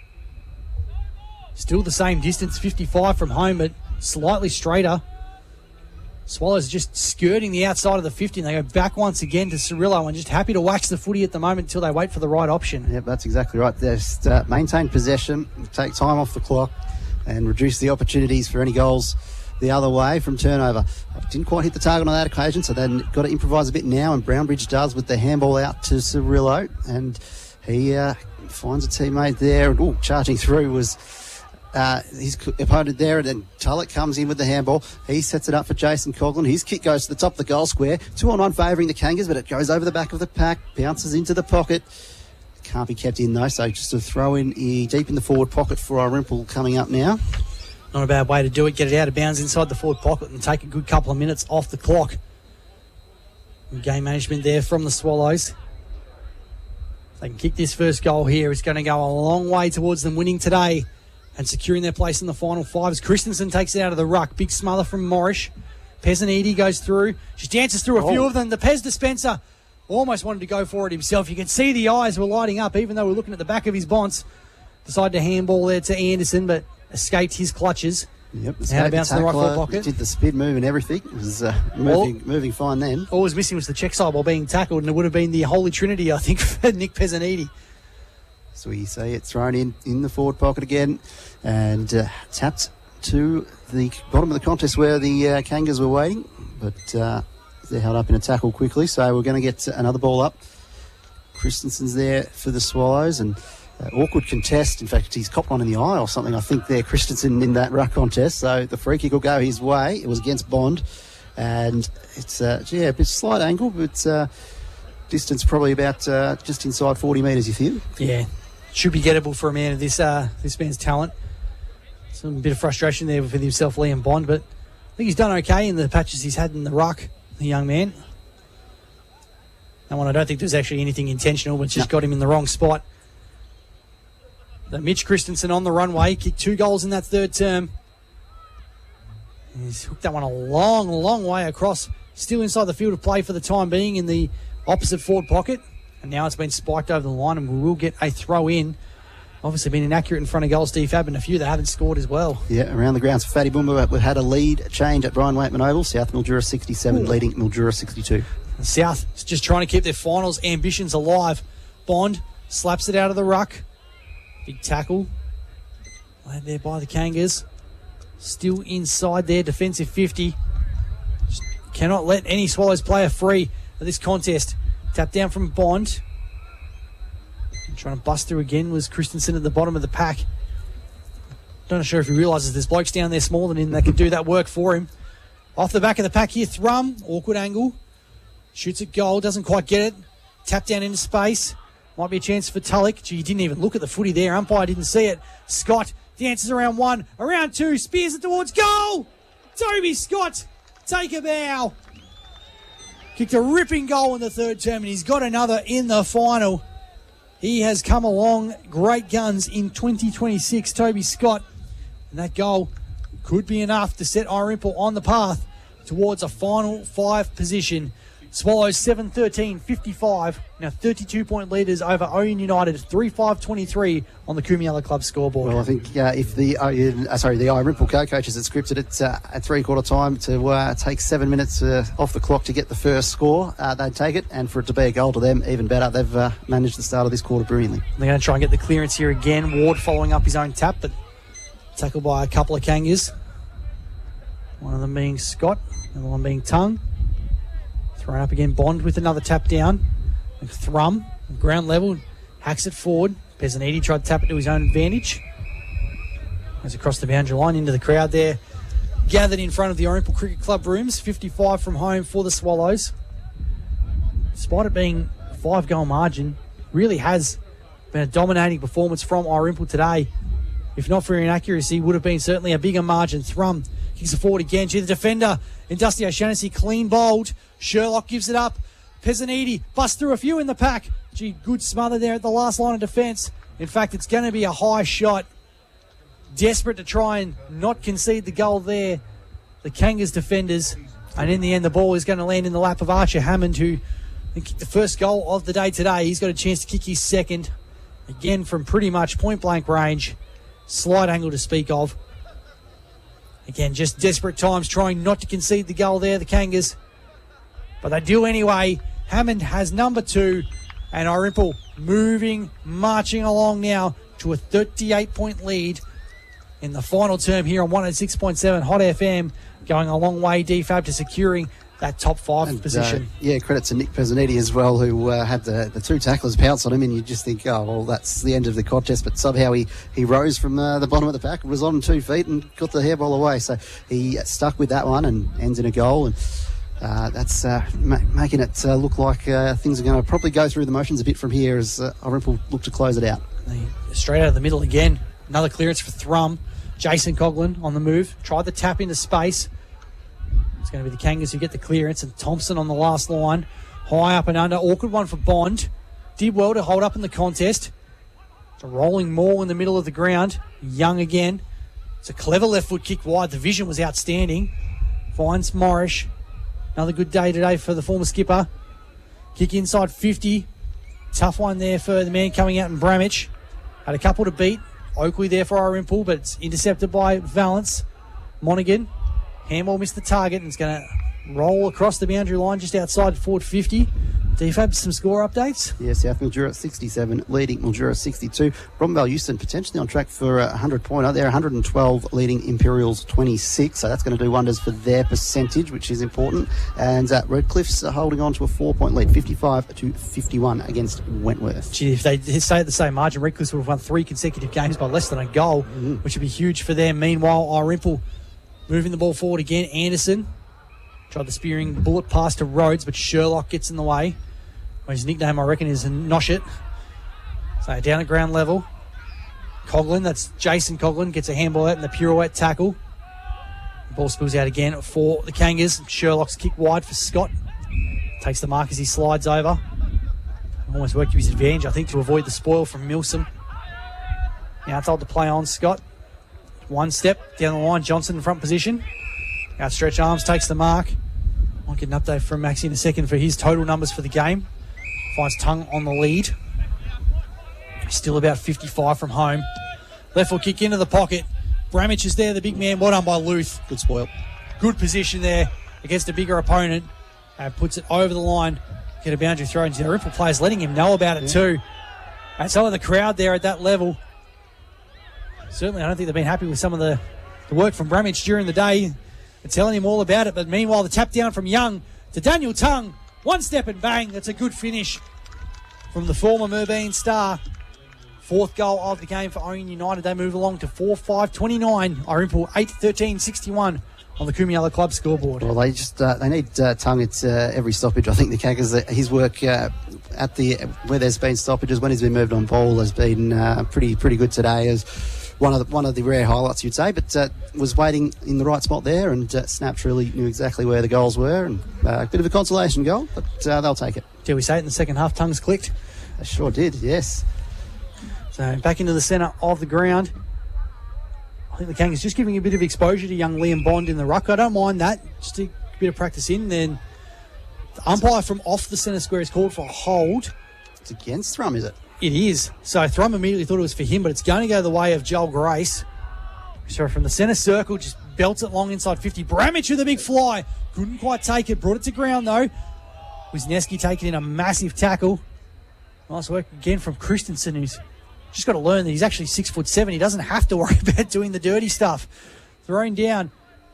Still the same distance, fifty-five from home, but slightly straighter. Swallows just skirting the outside of the fifty, and they go back once again to Cirillo and just happy to wax the footy at the moment until they wait for the right option. Yep, that's exactly right. Just uh, maintain possession, take time off the clock, and reduce the opportunities for any goals the other way from turnover. Didn't quite hit the target on that occasion, so then got to improvise a bit now, and Brownbridge does with the handball out to Cirillo, and he uh, finds a teammate there. And, ooh, charging through was uh, his opponent there, and then Tulloch comes in with the handball. He sets it up for Jason Coughlin. His kick goes to the top of the goal square. Two on one favouring the Kangas, but it goes over the back of the pack, bounces into the pocket. can't be kept in though, so just a throw in uh, deep in the forward pocket for Irimple coming up now. Not a bad way to do it. Get it out of bounds inside the forward pocket and take a good couple of minutes off the clock. Game management there from the Swallows. If they can kick this first goal here, it's going to go a long way towards them winning today and securing their place in the final five as Christensen takes it out of the ruck. Big smother from Morrish. Pezzaniti goes through. She dances through a oh. few of them. The Pez dispenser almost wanted to go for it himself. You can see the eyes were lighting up, even though we're looking at the back of his bonce. Decided to handball there to Anderson, but escaped his clutches. Yep, out of bounce in the right forward pocket. Did the spin move and everything. It was uh, moving, all, moving fine then. All was missing was the check side while being tackled, and it would have been the holy trinity, I think, for Nick Pezzaniti. So we see it thrown in in the forward pocket again, and uh, tapped to the bottom of the contest where the uh, Kangas were waiting, but uh, they're held up in a tackle quickly. So we're going to get another ball up. Christensen's there for the Swallows, and Uh, awkward contest. In fact, he's copped one in the eye or something, I think, there, Christensen, in that ruck contest. So the free kick will go his way. It was against Bond. And it's, uh, yeah, a bit slight angle, but uh, distance probably about uh, just inside forty metres, you feel? Yeah, should be gettable for a man of this uh, this man's talent. Some bit of frustration there with himself, Liam Bond, but I think he's done okay in the patches he's had in the ruck, the young man. That one, I don't think there's actually anything intentional, but just no. got him in the wrong spot. The Mitch Christensen on the runway, kicked two goals in that third term. He's hooked that one a long, long way across, still inside the field of play for the time being in the opposite forward pocket. And now it's been spiked over the line, and we will get a throw in. Obviously been inaccurate in front of goal, Steve Fab, and a few that haven't scored as well. Yeah, around the grounds for Fatty Boomba. We had a lead change at Brian Waitman Oval. South Mildura sixty-seven, Ooh. leading Mildura sixty-two. And South is just trying to keep their finals ambitions alive. Bond slaps it out of the ruck. Big tackle. Laid there by the Kangas. Still inside their defensive fifty. Just cannot let any Swallows player free of this contest. Tap down from Bond. And trying to bust through again was Christensen at the bottom of the pack. Not sure if he realises there's blokes down there smaller than him that can do that work for him. Off the back of the pack here, Thrum. Awkward angle. Shoots at goal. Doesn't quite get it. Tap down into space. Might be a chance for Tulloch. Gee, he didn't even look at the footy there. Umpire didn't see it. Scott dances around one, around two, spears it towards goal. Toby Scott, take a bow. Kicked a ripping goal in the third term, and he's got another in the final. He has come along great guns in twenty twenty-six, Toby Scott. And that goal could be enough to set Irimple on the path towards a final five position. Swallows seven thirteen fifty-five. Now thirty-two point leaders over Oyen United three five twenty-three on the Kumiala Club scoreboard. Well, I think uh, if the uh, sorry the Irimple co-coaches had scripted it uh, at three-quarter time to uh, take seven minutes uh, off the clock to get the first score, uh, they'd take it, and for it to be a goal to them, even better. They've uh, managed the start of this quarter brilliantly. They're going to try and get the clearance here again. Ward following up his own tap, but tackled by a couple of Kangas. One of them being Scott, another one being Tongue. Thrown up again, Bond with another tap down. Thrum, ground level, hacks it forward. Pezzaniti tried to tap it to his own advantage. Goes across the boundary line into the crowd there. Gathered in front of the Irimple Cricket Club rooms. fifty-five from home for the Swallows. Despite it being a five-goal margin, really has been a dominating performance from Irimple today. If not for inaccuracy, would have been certainly a bigger margin. Thrum kicks it forward again. Gee, the defender, Industry O'Shannessy, clean bowled. Sherlock gives it up. Pezzaniti busts through a few in the pack. Gee, good smother there at the last line of defence. In fact, it's going to be a high shot. Desperate to try and not concede the goal there. The Kangas defenders. And in the end, the ball is going to land in the lap of Archer Hammond, who kicked the first goal of the day today. He's got a chance to kick his second. Again, from pretty much point-blank range. Slight angle to speak of. Again, just desperate times trying not to concede the goal there, the Kangas. But they do anyway. Hammond has number two. And Irimple moving, marching along now to a thirty-eight point lead in the final term here on one oh six point seven Hot F M. Going a long way, D Fab, to securing that top five and, position. Uh, yeah, credit to Nick Pezzaniti as well, who uh, had the, the two tacklers pounce on him, and you just think, oh, well, that's the end of the contest. But somehow he, he rose from uh, the bottom of the pack, was on two feet and got the hairball away. So he stuck with that one and ends in a goal. And Uh, that's uh, ma- making it uh, look like uh, things are going to probably go through the motions a bit from here as uh, Dalrymple look to close it out. Straight out of the middle again. Another clearance for Thrum. Jason Coughlin on the move. Tried the tap into space. It's going to be the Kangas who get the clearance, and Thompson on the last line. High up and under. Awkward one for Bond. Did well to hold up in the contest. It's a rolling maul in the middle of the ground. Young again. It's a clever left foot kick wide. The vision was outstanding. Finds Morrish. Another good day today for the former skipper. Kick inside fifty. Tough one there for the man coming out in Bramich. Had a couple to beat. Oakley there for Dalrymple, but it's intercepted by Valance. Monaghan. Handball missed the target and it's going to roll across the boundary line just outside forward fifty. D F A B, some score updates? Yeah, South Mildura sixty-seven, leading Mildura sixty-two. Robinvale Euston potentially on track for a one hundred pointer. They're one hundred twelve, leading Imperials twenty-six. So that's going to do wonders for their percentage, which is important. And uh, Redcliffe's holding on to a four-point lead, fifty-five to fifty-one against Wentworth. Gee, if they stay at the same margin, Redcliffe would have won three consecutive games by less than a goal, mm-hmm. which would be huge for them. Meanwhile, Dalrymple moving the ball forward again. Anderson tried the spearing bullet pass to Rhodes, but Sherlock gets in the way. Well, his nickname, I reckon, is Noshit. So down at ground level. Coughlin, that's Jason Coughlin, gets a handball out in the pirouette tackle. The ball spills out again for the Kangas. Sherlock's kick wide for Scott. Takes the mark as he slides over. Almost worked to his advantage, I think, to avoid the spoil from Milsom. Now told to play on Scott. One step down the line, Johnson in front position. Outstretched arms, takes the mark. I'll get an update from Maxi in a second for his total numbers for the game. Finds Tongue on the lead. Still about fifty-five from home. Left foot kick into the pocket. Bramich is there, the big man. Well done by Luth. Good spoil. Good position there against a bigger opponent. And puts it over the line. Get a boundary throw. And the Ripple players letting him know about it yeah. too. And some of the crowd there at that level. Certainly, I don't think they've been happy with some of the, the work from Bramich during the day. They're telling him all about it. But meanwhile, the tap down from Young to Daniel Tongue. One step and bang. That's a good finish from the former Merbeen star. Fourth goal of the game for Owen United. They move along to four five twenty-nine. Dalrymple eight thirteen sixty-one on the Kumiala Club scoreboard. Well, they just uh, they need uh, Tongue at uh, every stoppage. I think the Kangas, uh, his work uh, at the where there's been stoppages when he's been moved on ball has been uh, pretty pretty good today. As one of the one of the rare highlights, you'd say, but uh, was waiting in the right spot there, and uh, Snaps really knew exactly where the goals were, and uh, a bit of a consolation goal, but uh, they'll take it. Did we say it in the second half? Tongues clicked. I sure did. Yes. So back into the centre of the ground. I think the Kangas just giving a bit of exposure to young Liam Bond in the ruck. I don't mind that. Just a bit of practice in. Then the umpire from off the centre square is called for a hold. It's against Thrum, is it? It is. So Thrum immediately thought it was for him, but it's going to go the way of Joel Grace. So from the centre circle, just belts it long inside fifty. Bramich with a big fly. Couldn't quite take it. Brought it to ground, though. Wisniewski taking in a massive tackle. Nice work again from Christensen, who's just got to learn that he's actually six foot seven. He doesn't have to worry about doing the dirty stuff. Thrown down.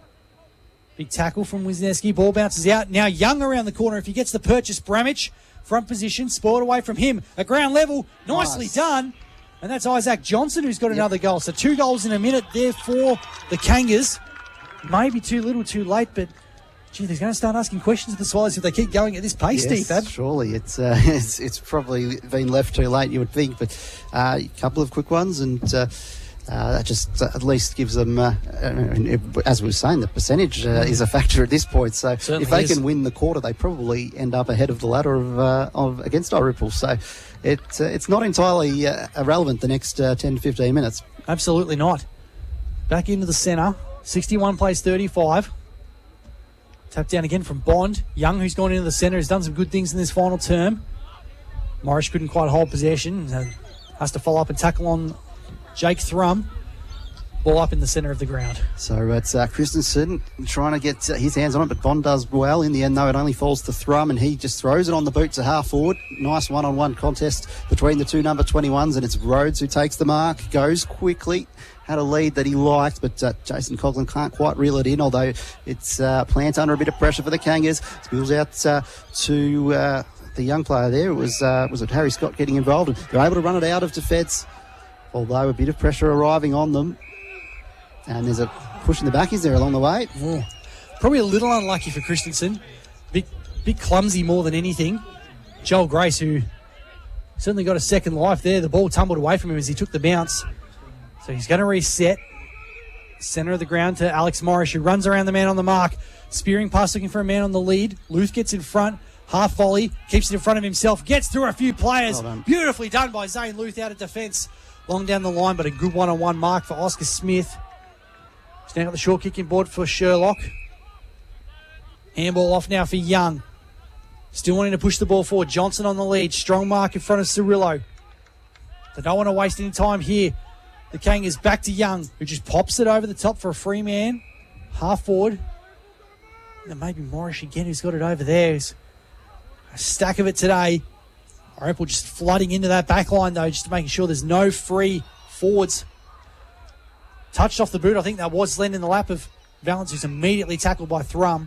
Big tackle from Wisniewski. Ball bounces out. Now Young around the corner. If he gets the purchase, Bramich, front position, spoiled away from him. At ground level, nicely nice. done. And that's Isaac Johnson who's got yep. another goal. So two goals in a minute there for the Kangas. Maybe too little, too late, but gee, they're going to start asking questions of the Swallows if they keep going at this pace, yes, Steve. Surely. It's, uh, it's it's probably been left too late, you would think. But uh, a couple of quick ones, and uh, uh, that just uh, at least gives them, uh, uh, as we were saying, the percentage uh, is a factor at this point. So Certainly if they is. can win the quarter, they probably end up ahead of the ladder of, uh, of against Dalrymple. So it, uh, it's not entirely uh, irrelevant the next uh, ten to fifteen minutes. Absolutely not. Back into the centre. sixty-one plays thirty-five. Tap down again from Bond. Young, who's gone into the centre, has done some good things in this final term. Morris couldn't quite hold possession. Has to follow up and tackle on Jake Thrum. Ball up in the centre of the ground. So it's uh, Christensen trying to get uh, his hands on it, but Bond does well. In the end, though, it only falls to Thrum, and he just throws it on the boot to half forward. Nice one-on-one contest between the two number twenty-ones, and it's Rhodes who takes the mark, goes quickly. Had a lead that he liked, but uh, Jason Coughlin can't quite reel it in, although it's uh, Plant under a bit of pressure for the Kangas. Spills out uh, to uh, the young player there. It was uh, was it Harry Scott getting involved? And they're able to run it out of defence, although a bit of pressure arriving on them. And there's a push in the backies there along the way. Yeah. Probably a little unlucky for Christensen. a bit clumsy more than anything. Joel Grace, who certainly got a second life there. The ball tumbled away from him as he took the bounce. So he's going to reset. Centre of the ground to Alex Morris, who runs around the man on the mark. Spearing pass looking for a man on the lead. Luth gets in front. Half volley. Keeps it in front of himself. Gets through a few players. Well done. Beautifully done by Zane Luth out of defence. Long down the line, but a good one-on-one mark for Oscar Smith. He's now got the short kicking board for Sherlock. Handball off now for Young. Still wanting to push the ball forward. Johnson on the lead. Strong mark in front of Cirillo. They don't want to waste any time here. The Kangas back to Young, who just pops it over the top for a free man. Half forward. And maybe Morris again, who's got it over there. There's a stack of it today. Oropel just flooding into that back line, though, just making sure there's no free forwards. Touched off the boot. I think that was Len in the lap of Valence, who's immediately tackled by Thrum.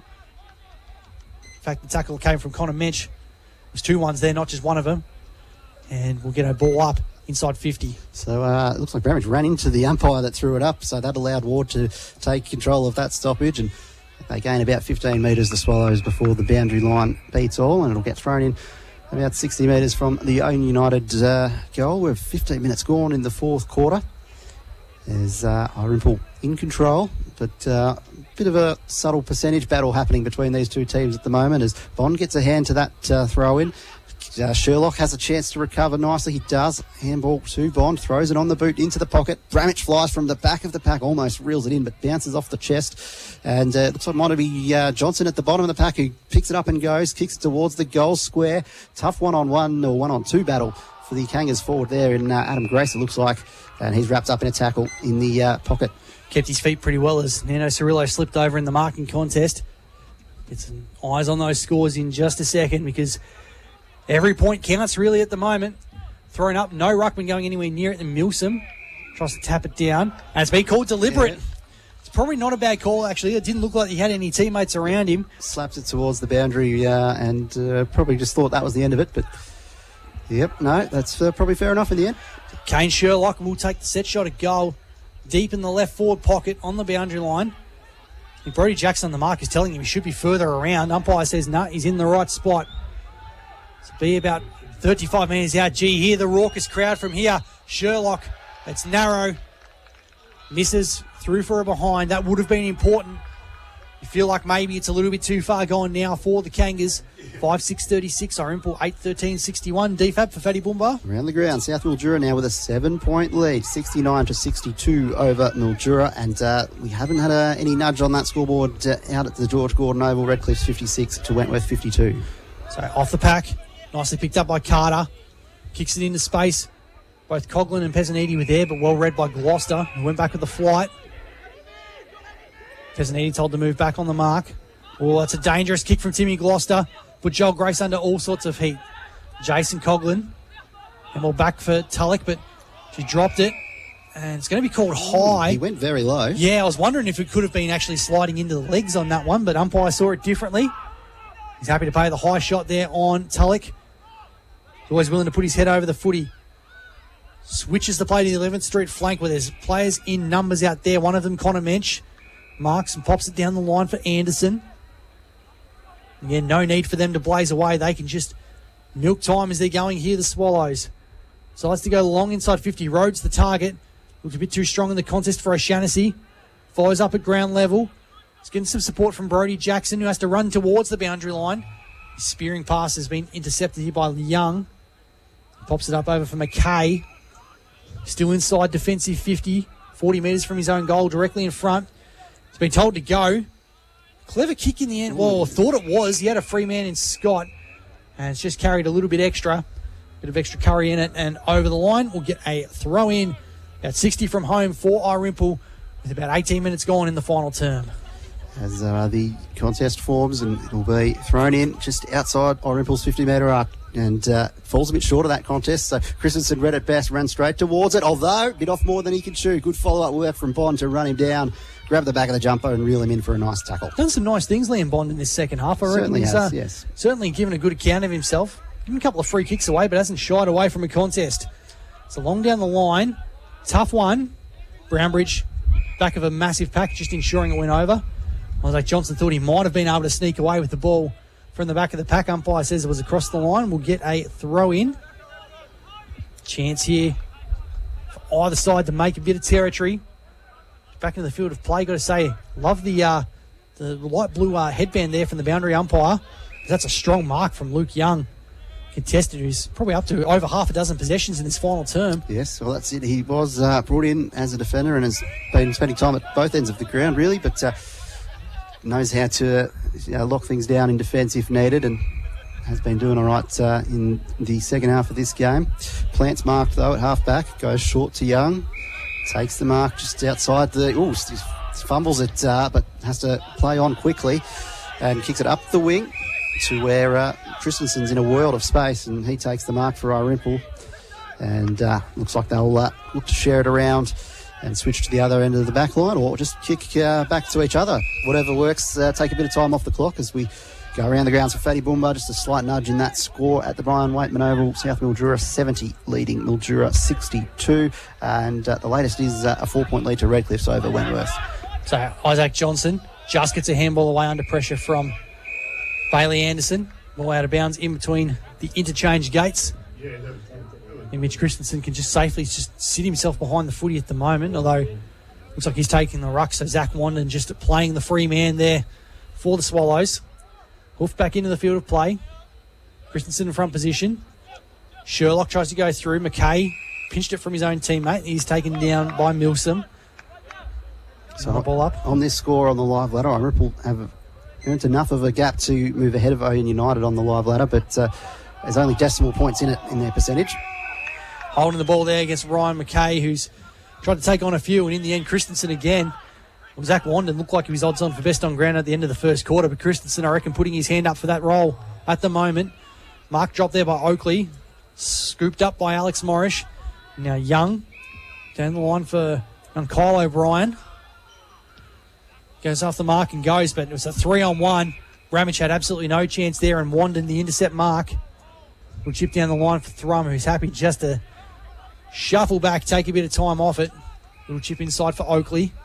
In fact, the tackle came from Connor Mensch. There's two ones there, not just one of them. And we'll get a ball up inside fifty. So uh, it looks like Bramage ran into the umpire that threw it up, so that allowed Ward to take control of that stoppage, and they gain about fifteen metres, the Swallows, before the boundary line beats all, and it'll get thrown in about sixty metres from the Owen United uh, goal. We're fifteen minutes gone in the fourth quarter. There's uh, Orimple in control, but uh, a bit of a subtle percentage battle happening between these two teams at the moment as Bond gets a hand to that uh, throw-in. Uh, Sherlock has a chance to recover nicely. He does. Handball to Bond. Throws it on the boot into the pocket. Bramage flies from the back of the pack. Almost reels it in, but bounces off the chest. And uh, it looks like it might be uh, Johnson at the bottom of the pack who picks it up and goes. Kicks it towards the goal square. Tough one-on-one or one-on-two battle for the Kangas forward there in uh, Adam Grace, it looks like. And he's wrapped up in a tackle in the uh, pocket. Kept his feet pretty well as Nano Cirillo slipped over in the marking contest. Get some eyes on those scores in just a second because every point counts really at the moment. Thrown up, no ruckman going anywhere near it. And Milsom tries to tap it down. And it's been called deliberate. Yeah. It's probably not a bad call, actually. It didn't look like he had any teammates around him. Slaps it towards the boundary uh, and uh, probably just thought that was the end of it. But, yep, no, that's uh, probably fair enough in the end. Kane Sherlock will take the set shot at goal. Deep in the left forward pocket on the boundary line. And Brody Jackson on the mark is telling him he should be further around. Umpire says, no, he's in the right spot. So be about thirty-five metres out. Gee, hear the raucous crowd from here. Sherlock, it's narrow. Misses through for a behind. That would have been important. You feel like maybe it's a little bit too far gone now for the Kangas. five six thirty-six, Orimple eight thirteen sixty-one. D F A B for Fatty Boomba. Around the ground, South Mildura now with a seven-point lead, sixty-nine to sixty-two over Mildura. And uh, we haven't had uh, any nudge on that scoreboard uh, out at the George Gordon Oval. Redcliffe's fifty-six to Wentworth fifty-two. So off the pack. Nicely picked up by Carter. Kicks it into space. Both Coughlin and Pezzaniti were there, but well read by Gloucester, who went back with the flight. Pezzaniti told to move back on the mark. Oh, that's a dangerous kick from Timmy Gloucester. Put Joel Grace under all sorts of heat. Jason Coughlin. And we're back for Tulloch, but she dropped it. And it's going to be called high. He went very low. Yeah, I was wondering if it could have been actually sliding into the legs on that one, but umpire saw it differently. He's happy to pay the high shot there on Tulloch. He's always willing to put his head over the footy. Switches the play to the eleventh Street flank where there's players in numbers out there. One of them, Connor Mensch, marks and pops it down the line for Anderson. Again, no need for them to blaze away. They can just milk time as they're going here, the Swallows. So let's to go long inside fifty. Rhodes the target. Looked a bit too strong in the contest for O'Shannessy. Follows up at ground level. He's getting some support from Brody Jackson, who has to run towards the boundary line. His spearing pass has been intercepted here by Young. He pops it up over for McKay. Still inside defensive fifty. forty metres from his own goal, directly in front. He's been told to go. Clever kick in the end. Well, I thought it was. He had a free man in Scott. And it's just carried a little bit extra. Bit of extra curry in it. And over the line, we'll get a throw in. About sixty from home for Orimple with about eighteen minutes gone in the final term. As uh, the contest forms, and it'll be thrown in just outside Orimple's fifty metre arc. And uh, falls a bit short of that contest. So Christensen read it best, ran straight towards it. Although, bit off more than he could chew. Good follow-up work from Bond to run him down, grab the back of the jumper and reel him in for a nice tackle. Done some nice things, Liam Bond, in this second half. I reckon certainly he's has, uh, yes. certainly given a good account of himself. Given a couple of free kicks away, but hasn't shied away from a contest. So long down the line. Tough one. Brownbridge, back of a massive pack, just ensuring it went over. Isaac Johnson thought he might have been able to sneak away with the ball. from the back of the pack. Umpire says it was across the line. We'll get a throw in. Chance here for either side to make a bit of territory. Back into the field of play. Got to say, love the uh, the light blue uh, headband there from the boundary umpire. That's a strong mark from Luke Young, contested, who's probably up to over half a dozen possessions in this final term. Yes, well, that's it. He was uh, brought in as a defender and has been spending time at both ends of the ground, really, but uh, knows how to uh, lock things down in defence if needed, and has been doing all right uh, in the second half of this game. Plant's marked, though, at half-back. Goes short to Young. Takes the mark just outside the... Ooh, fumbles it, uh, but has to play on quickly and kicks it up the wing to where uh, Christensen's in a world of space, and he takes the mark for Irimple. And uh, looks like they'll uh, look to share it around and switch to the other end of the back line, or just kick uh, back to each other. Whatever works, uh, take a bit of time off the clock as we go around the grounds for Fatty Boomba. Just a slight nudge in that score at the Brian Waitman Oval. South Mildura seventy, leading Mildura sixty-two. And uh, the latest is uh, a four-point lead to Redcliffs over Wentworth. So Isaac Johnson just gets a handball away under pressure from Bailey Anderson. Ball out of bounds in between the interchange gates. And Mitch Christensen can just safely just sit himself behind the footy at the moment, although looks like he's taking the ruck. So Zach Wanden just playing the free man there for the Swallows. Hoof back into the field of play. Christensen in front position. Sherlock tries to go through. McKay pinched it from his own teammate. He's taken down by Milsom. So on the ball up. On this score on the live ladder, Ripple have earned enough of a gap to move ahead of Owen United on the live ladder, but uh, there's only decimal points in it in their percentage. Holding the ball there against Ryan McKay, who's tried to take on a few, and in the end, Christensen again. Well, Zach Wanden looked like he was odds on for best on ground at the end of the first quarter, but Christensen, I reckon, putting his hand up for that role at the moment. Mark dropped there by Oakley, scooped up by Alex Morris. Now Young down the line for young Kyle O'Brien. Goes off the mark and goes, but it was a three on one. Ramage had absolutely no chance there, and Wanden, the intercept mark, will chip down the line for Thrum, who's happy just to shuffle back, take a bit of time off it. Little chip inside for Oakley.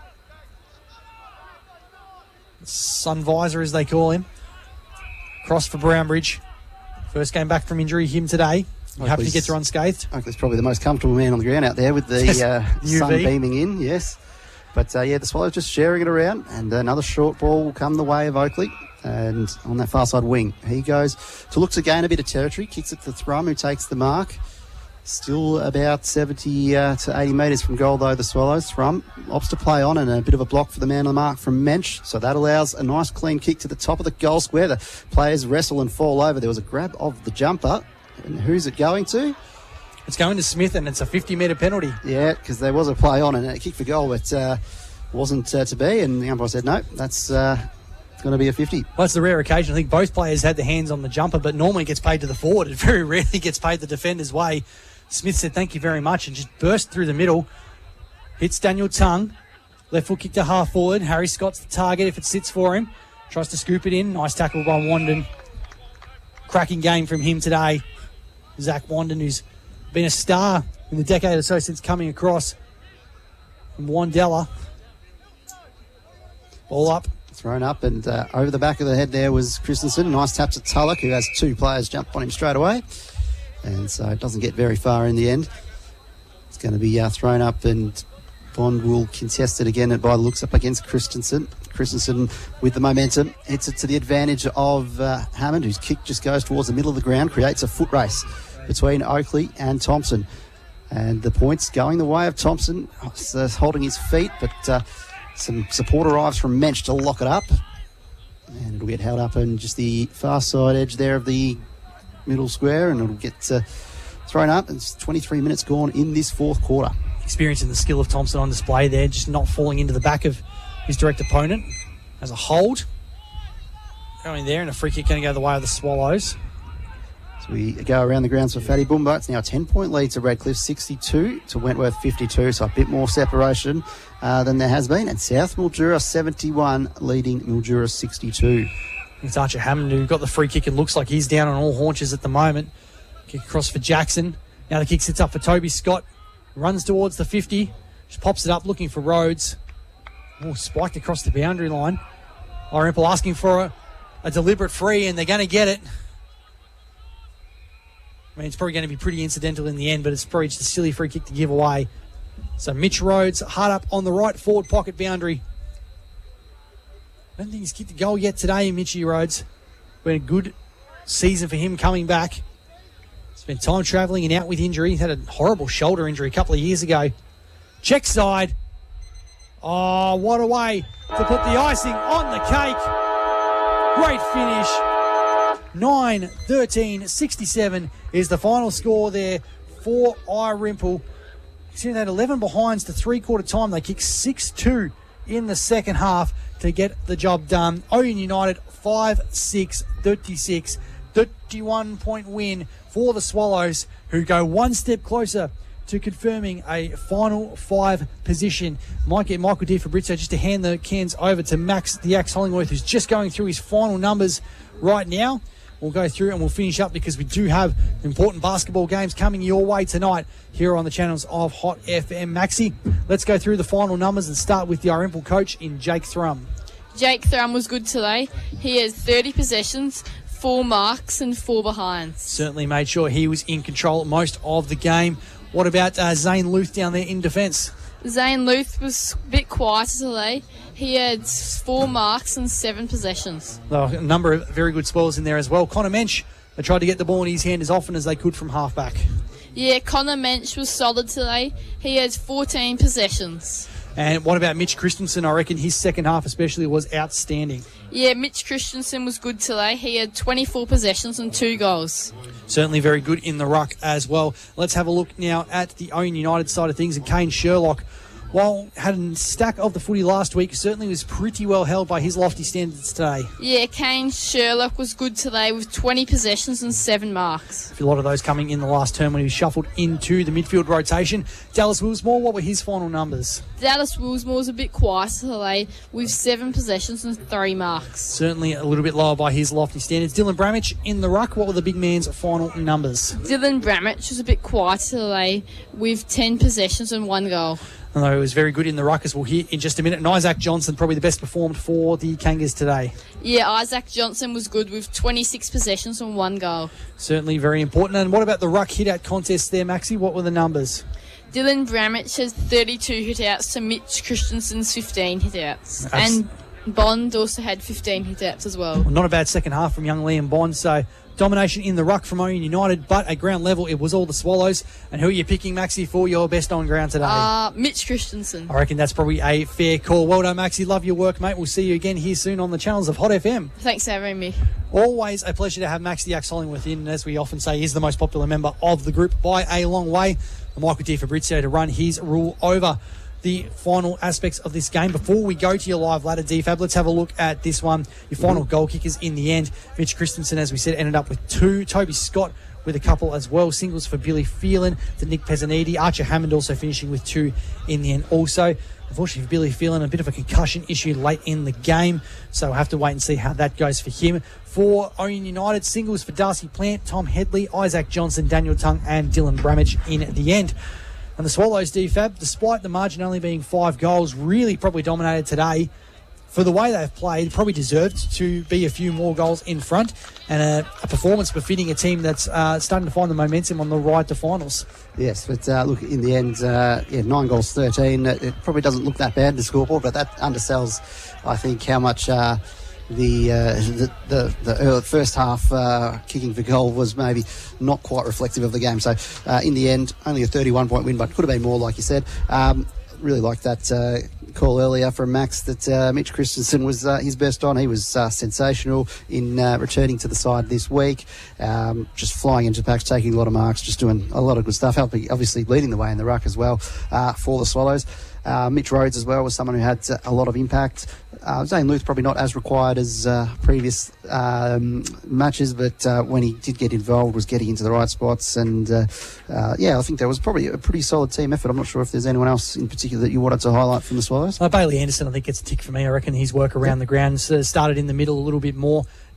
Sun Visor, as they call him. Cross for Brownbridge. First game back from injury, him today. You happy to get through unscathed? Oakley's probably the most comfortable man on the ground out there with the uh, sun beaming in, yes. But uh, yeah, the Swallows just sharing it around, and another short ball will come the way of Oakley. And on that far side wing, he goes to look to gain a bit of territory, kicks it to Thrum, who takes the mark. Still about seventy uh, to eighty metres from goal, though, the Swallows. Thrum opts to play on, and a bit of a block for the man on the mark from Mensch. So that allows a nice clean kick to the top of the goal square. The players wrestle and fall over. There was a grab of the jumper. And who's it going to? It's going to Smith, and it's a fifty metre penalty. Yeah, because there was a play on and a kick for goal, but uh, wasn't uh, to be. And the umpire said, no, that's uh, going to be a fifty. Well, it's the rare occasion. I think both players had their hands on the jumper, but normally it gets paid to the forward. It very rarely gets paid the defender's way. Smith said thank you very much and just burst through the middle. Hits Daniel Tongue. Left foot kick to half forward. Harry Scott's the target if it sits for him. Tries to scoop it in. Nice tackle by Wanden. Cracking game from him today. Zach Wanden, who's been a star in the decade or so since coming across from Wandella. Ball up. Thrown up, and uh, over the back of the head there was Christensen. Nice tap to Tulloch, who has two players jump on him straight away. And so it doesn't get very far in the end. It's going to be uh, thrown up, and Bond will contest it again by the looks up against Christensen. Christensen with the momentum hits it to the advantage of uh, Hammond, whose kick just goes towards the middle of the ground, creates a foot race between Oakley and Thompson. And the points going the way of Thompson, holding his feet, but uh, some support arrives from Mensch to lock it up. And it'll get held up on just the far side edge there of the middle square, and it'll get uh, thrown up. It's twenty-three minutes gone in this fourth quarter. Experiencing the skill of Thompson on display there, just not falling into the back of his direct opponent. As a hold, going there, and a free kick going to go the way of the Swallows. So we go around the grounds for Fatty Boomba. It's now a ten-point lead to Redcliffe, sixty-two to Wentworth, fifty-two, so a bit more separation uh, than there has been. And South Mildura, seventy-one, leading Mildura, sixty-two. It's Archer Hammond who got the free kick and looks like he's down on all haunches at the moment. Kick across for Jackson. Now the kick sits up for Toby Scott. Runs towards the fifty. Just pops it up looking for Rhodes. Oh, spiked across the boundary line. Irimple asking for a a deliberate free, and they're going to get it. I mean, it's probably going to be pretty incidental in the end, but it's probably just a silly free kick to give away. So Mitch Rhodes, hard up on the right forward pocket boundary. I don't think he's kicked a goal yet today, Mitchy Rhodes. Been a good season for him coming back. Spent time travelling and out with injury. He had a horrible shoulder injury a couple of years ago. Check side. Oh, what a way to put the icing on the cake. Great finish. nine thirteen sixty-seven is the final score there for Irimple. They had eleven behinds to three-quarter time. They kicked six two in the second half to get the job done. Owen United five six thirty-six. thirty-one point win for the Swallows, who go one step closer to confirming a final five position. Might get Michael Di Fabrizio just to hand the cans over to Max the Axe Hollingworth, who's just going through his final numbers right now. We'll go through and we'll finish up because we do have important basketball games coming your way tonight here on the channels of Hot F M. Maxi, let's go through the final numbers and start with the Irimple coach in Jake Thrum. Jake Thrum was good today. He has thirty possessions, four marks and four behinds. Certainly made sure he was in control most of the game. What about uh, Zane Luth down there in defence? Zane Luth was a bit quieter today. He had four marks and seven possessions. Oh, a number of very good spoils in there as well. Connor Mensch, they tried to get the ball in his hand as often as they could from half-back. Yeah, Connor Mensch was solid today. He had fourteen possessions. And what about Mitch Christensen? I reckon his second half especially was outstanding. Yeah, Mitch Christensen was good today. He had twenty-four possessions and two goals. Certainly very good in the ruck as well. Let's have a look now at the Owen United side of things. And Kane Sherlock, while had a stack of the footy last week, certainly was pretty well held by his lofty standards today. Yeah, Kane Sherlock was good today with twenty possessions and seven marks. A lot of those coming in the last term when he was shuffled into the midfield rotation. Dallas Willsmore, what were his final numbers? Dallas Willsmore was a bit quieter today with seven possessions and three marks. Certainly a little bit lower by his lofty standards. Dylan Bramich in the ruck, what were the big man's final numbers? Dylan Bramich was a bit quieter today with ten possessions and one goal. Although he was very good in the ruck, as we'll hear in just a minute. And Isaac Johnson, probably the best performed for the Kangas today. Yeah, Isaac Johnson was good with twenty-six possessions and one goal. Certainly very important. And what about the ruck hit-out contest there, Maxi? What were the numbers? Dylan Bramich has thirty-two hit-outs to Mitch Christensen's fifteen hit-outs. Abs- and Bond also had fifteen hit-outs as well. well. Not a bad second half from young Liam Bond, so domination in the ruck from Owen United, but at ground level it was all the Swallows. And who are you picking, Maxi, for your best on ground today? Uh, Mitch Christensen. I reckon that's probably a fair call. Well done, Maxi. Love your work, mate. We'll see you again here soon on the channels of Hot F M. Thanks for having me. Always a pleasure to have Max the Axe Hollingworth in, as we often say, is the most popular member of the group by a long way. And Michael Di Fabrizio to run his rule over the final aspects of this game. Before we go to your live ladder, D-Fab, let's have a look at this one. Your final goal kickers in the end. Mitch Christensen, as we said, ended up with two. Toby Scott with a couple as well. Singles for Billy Phelan to Nick Pezzaniti. Archer Hammond also finishing with two in the end also. Unfortunately for Billy Phelan, a bit of a concussion issue late in the game, so we'll have to wait and see how that goes for him. For Owen United, singles for Darcy Plant, Tom Headley, Isaac Johnson, Daniel Tung and Dylan Bramich in the end. And the Swallows, D-Fab, despite the margin only being five goals, really probably dominated today. For the way they've played, probably deserved to be a few more goals in front, and a, a performance befitting a team that's uh, starting to find the momentum on the ride to finals. Yes, but uh, look, in the end, uh, yeah, nine goals, thirteen. It probably doesn't look that bad in the scoreboard, but that undersells, I think, how much uh, the, uh, the the the early, first half uh, kicking for goal was maybe not quite reflective of the game. So uh, in the end, only a thirty-one point win, but could have been more, like you said. Um, really like that uh, call earlier from Max that uh, Mitch Christensen was uh, his best on. He was uh, sensational in uh, returning to the side this week, um, just flying into packs, taking a lot of marks, just doing a lot of good stuff, helping, obviously leading the way in the ruck as well uh, for the Swallows. Uh, Mitch Rhodes as well was someone who had a lot of impact. Uh, Zane Luth probably not as required as uh, previous um, matches, but uh, when he did get involved was getting into the right spots. And uh, uh, yeah, I think there was probably a pretty solid team effort. I'm not sure if there's anyone else in particular that you wanted to highlight from the Swallows. Uh, Bailey Anderson, I think, gets a tick for me. I reckon his work around the ground uh, started in the middle a little bit more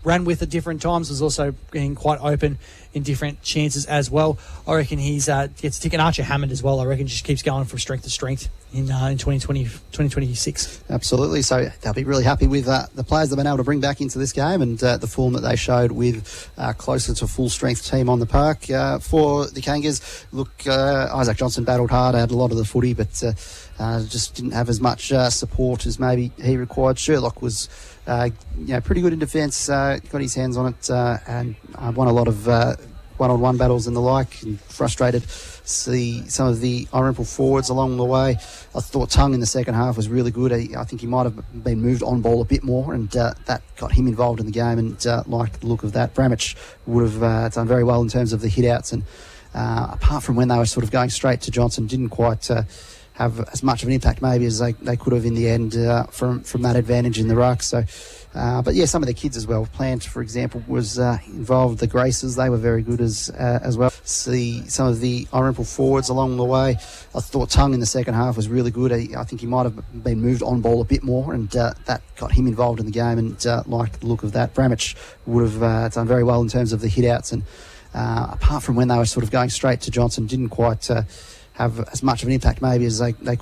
ran with at different times, was also being quite open in different chances as well. I reckon he's uh, gets a tick. And Archer Hammond as well, I reckon, just keeps going from strength to strength in uh, in twenty twenty, twenty twenty-six. Absolutely. So they'll be really happy with uh, the players they've been able to bring back into this game and uh, the form that they showed with uh, closer to full strength team on the park. Uh, for the Kangas, look, uh, Isaac Johnson battled hard, had a lot of the footy, but uh, uh, just didn't have as much uh, support as maybe he required. Sherlock was uh, you know, pretty good in defence, uh, got his hands on it uh, and uh, won a lot of uh, one-on-one battles and the like, and frustrated see some of the Dalrymple forwards along the way. I thought Tongue in the second half was really good. I, I think he might have been moved on ball a bit more, and uh, that got him involved in the game, and uh, liked the look of that. Bramich would have uh, done very well in terms of the hit-outs, and uh, apart from when they were sort of going straight to Johnson, didn't quite uh, have as much of an impact maybe as they, they could have in the end uh, from, from that advantage in the ruck. So, uh, but yeah, some of the kids as well. Plant, for example, was uh, involved. The Graces, they were very good as uh, as well. See some of the Dalrymple forwards along the way. I thought Tongue in the second half was really good. I, I think he might have been moved on ball a bit more, and uh, that got him involved in the game, and uh, liked the look of that. Bramich would have uh, done very well in terms of the hit-outs, and uh, apart from when they were sort of going straight to Johnson, didn't quite uh, have as much of an impact maybe as they, they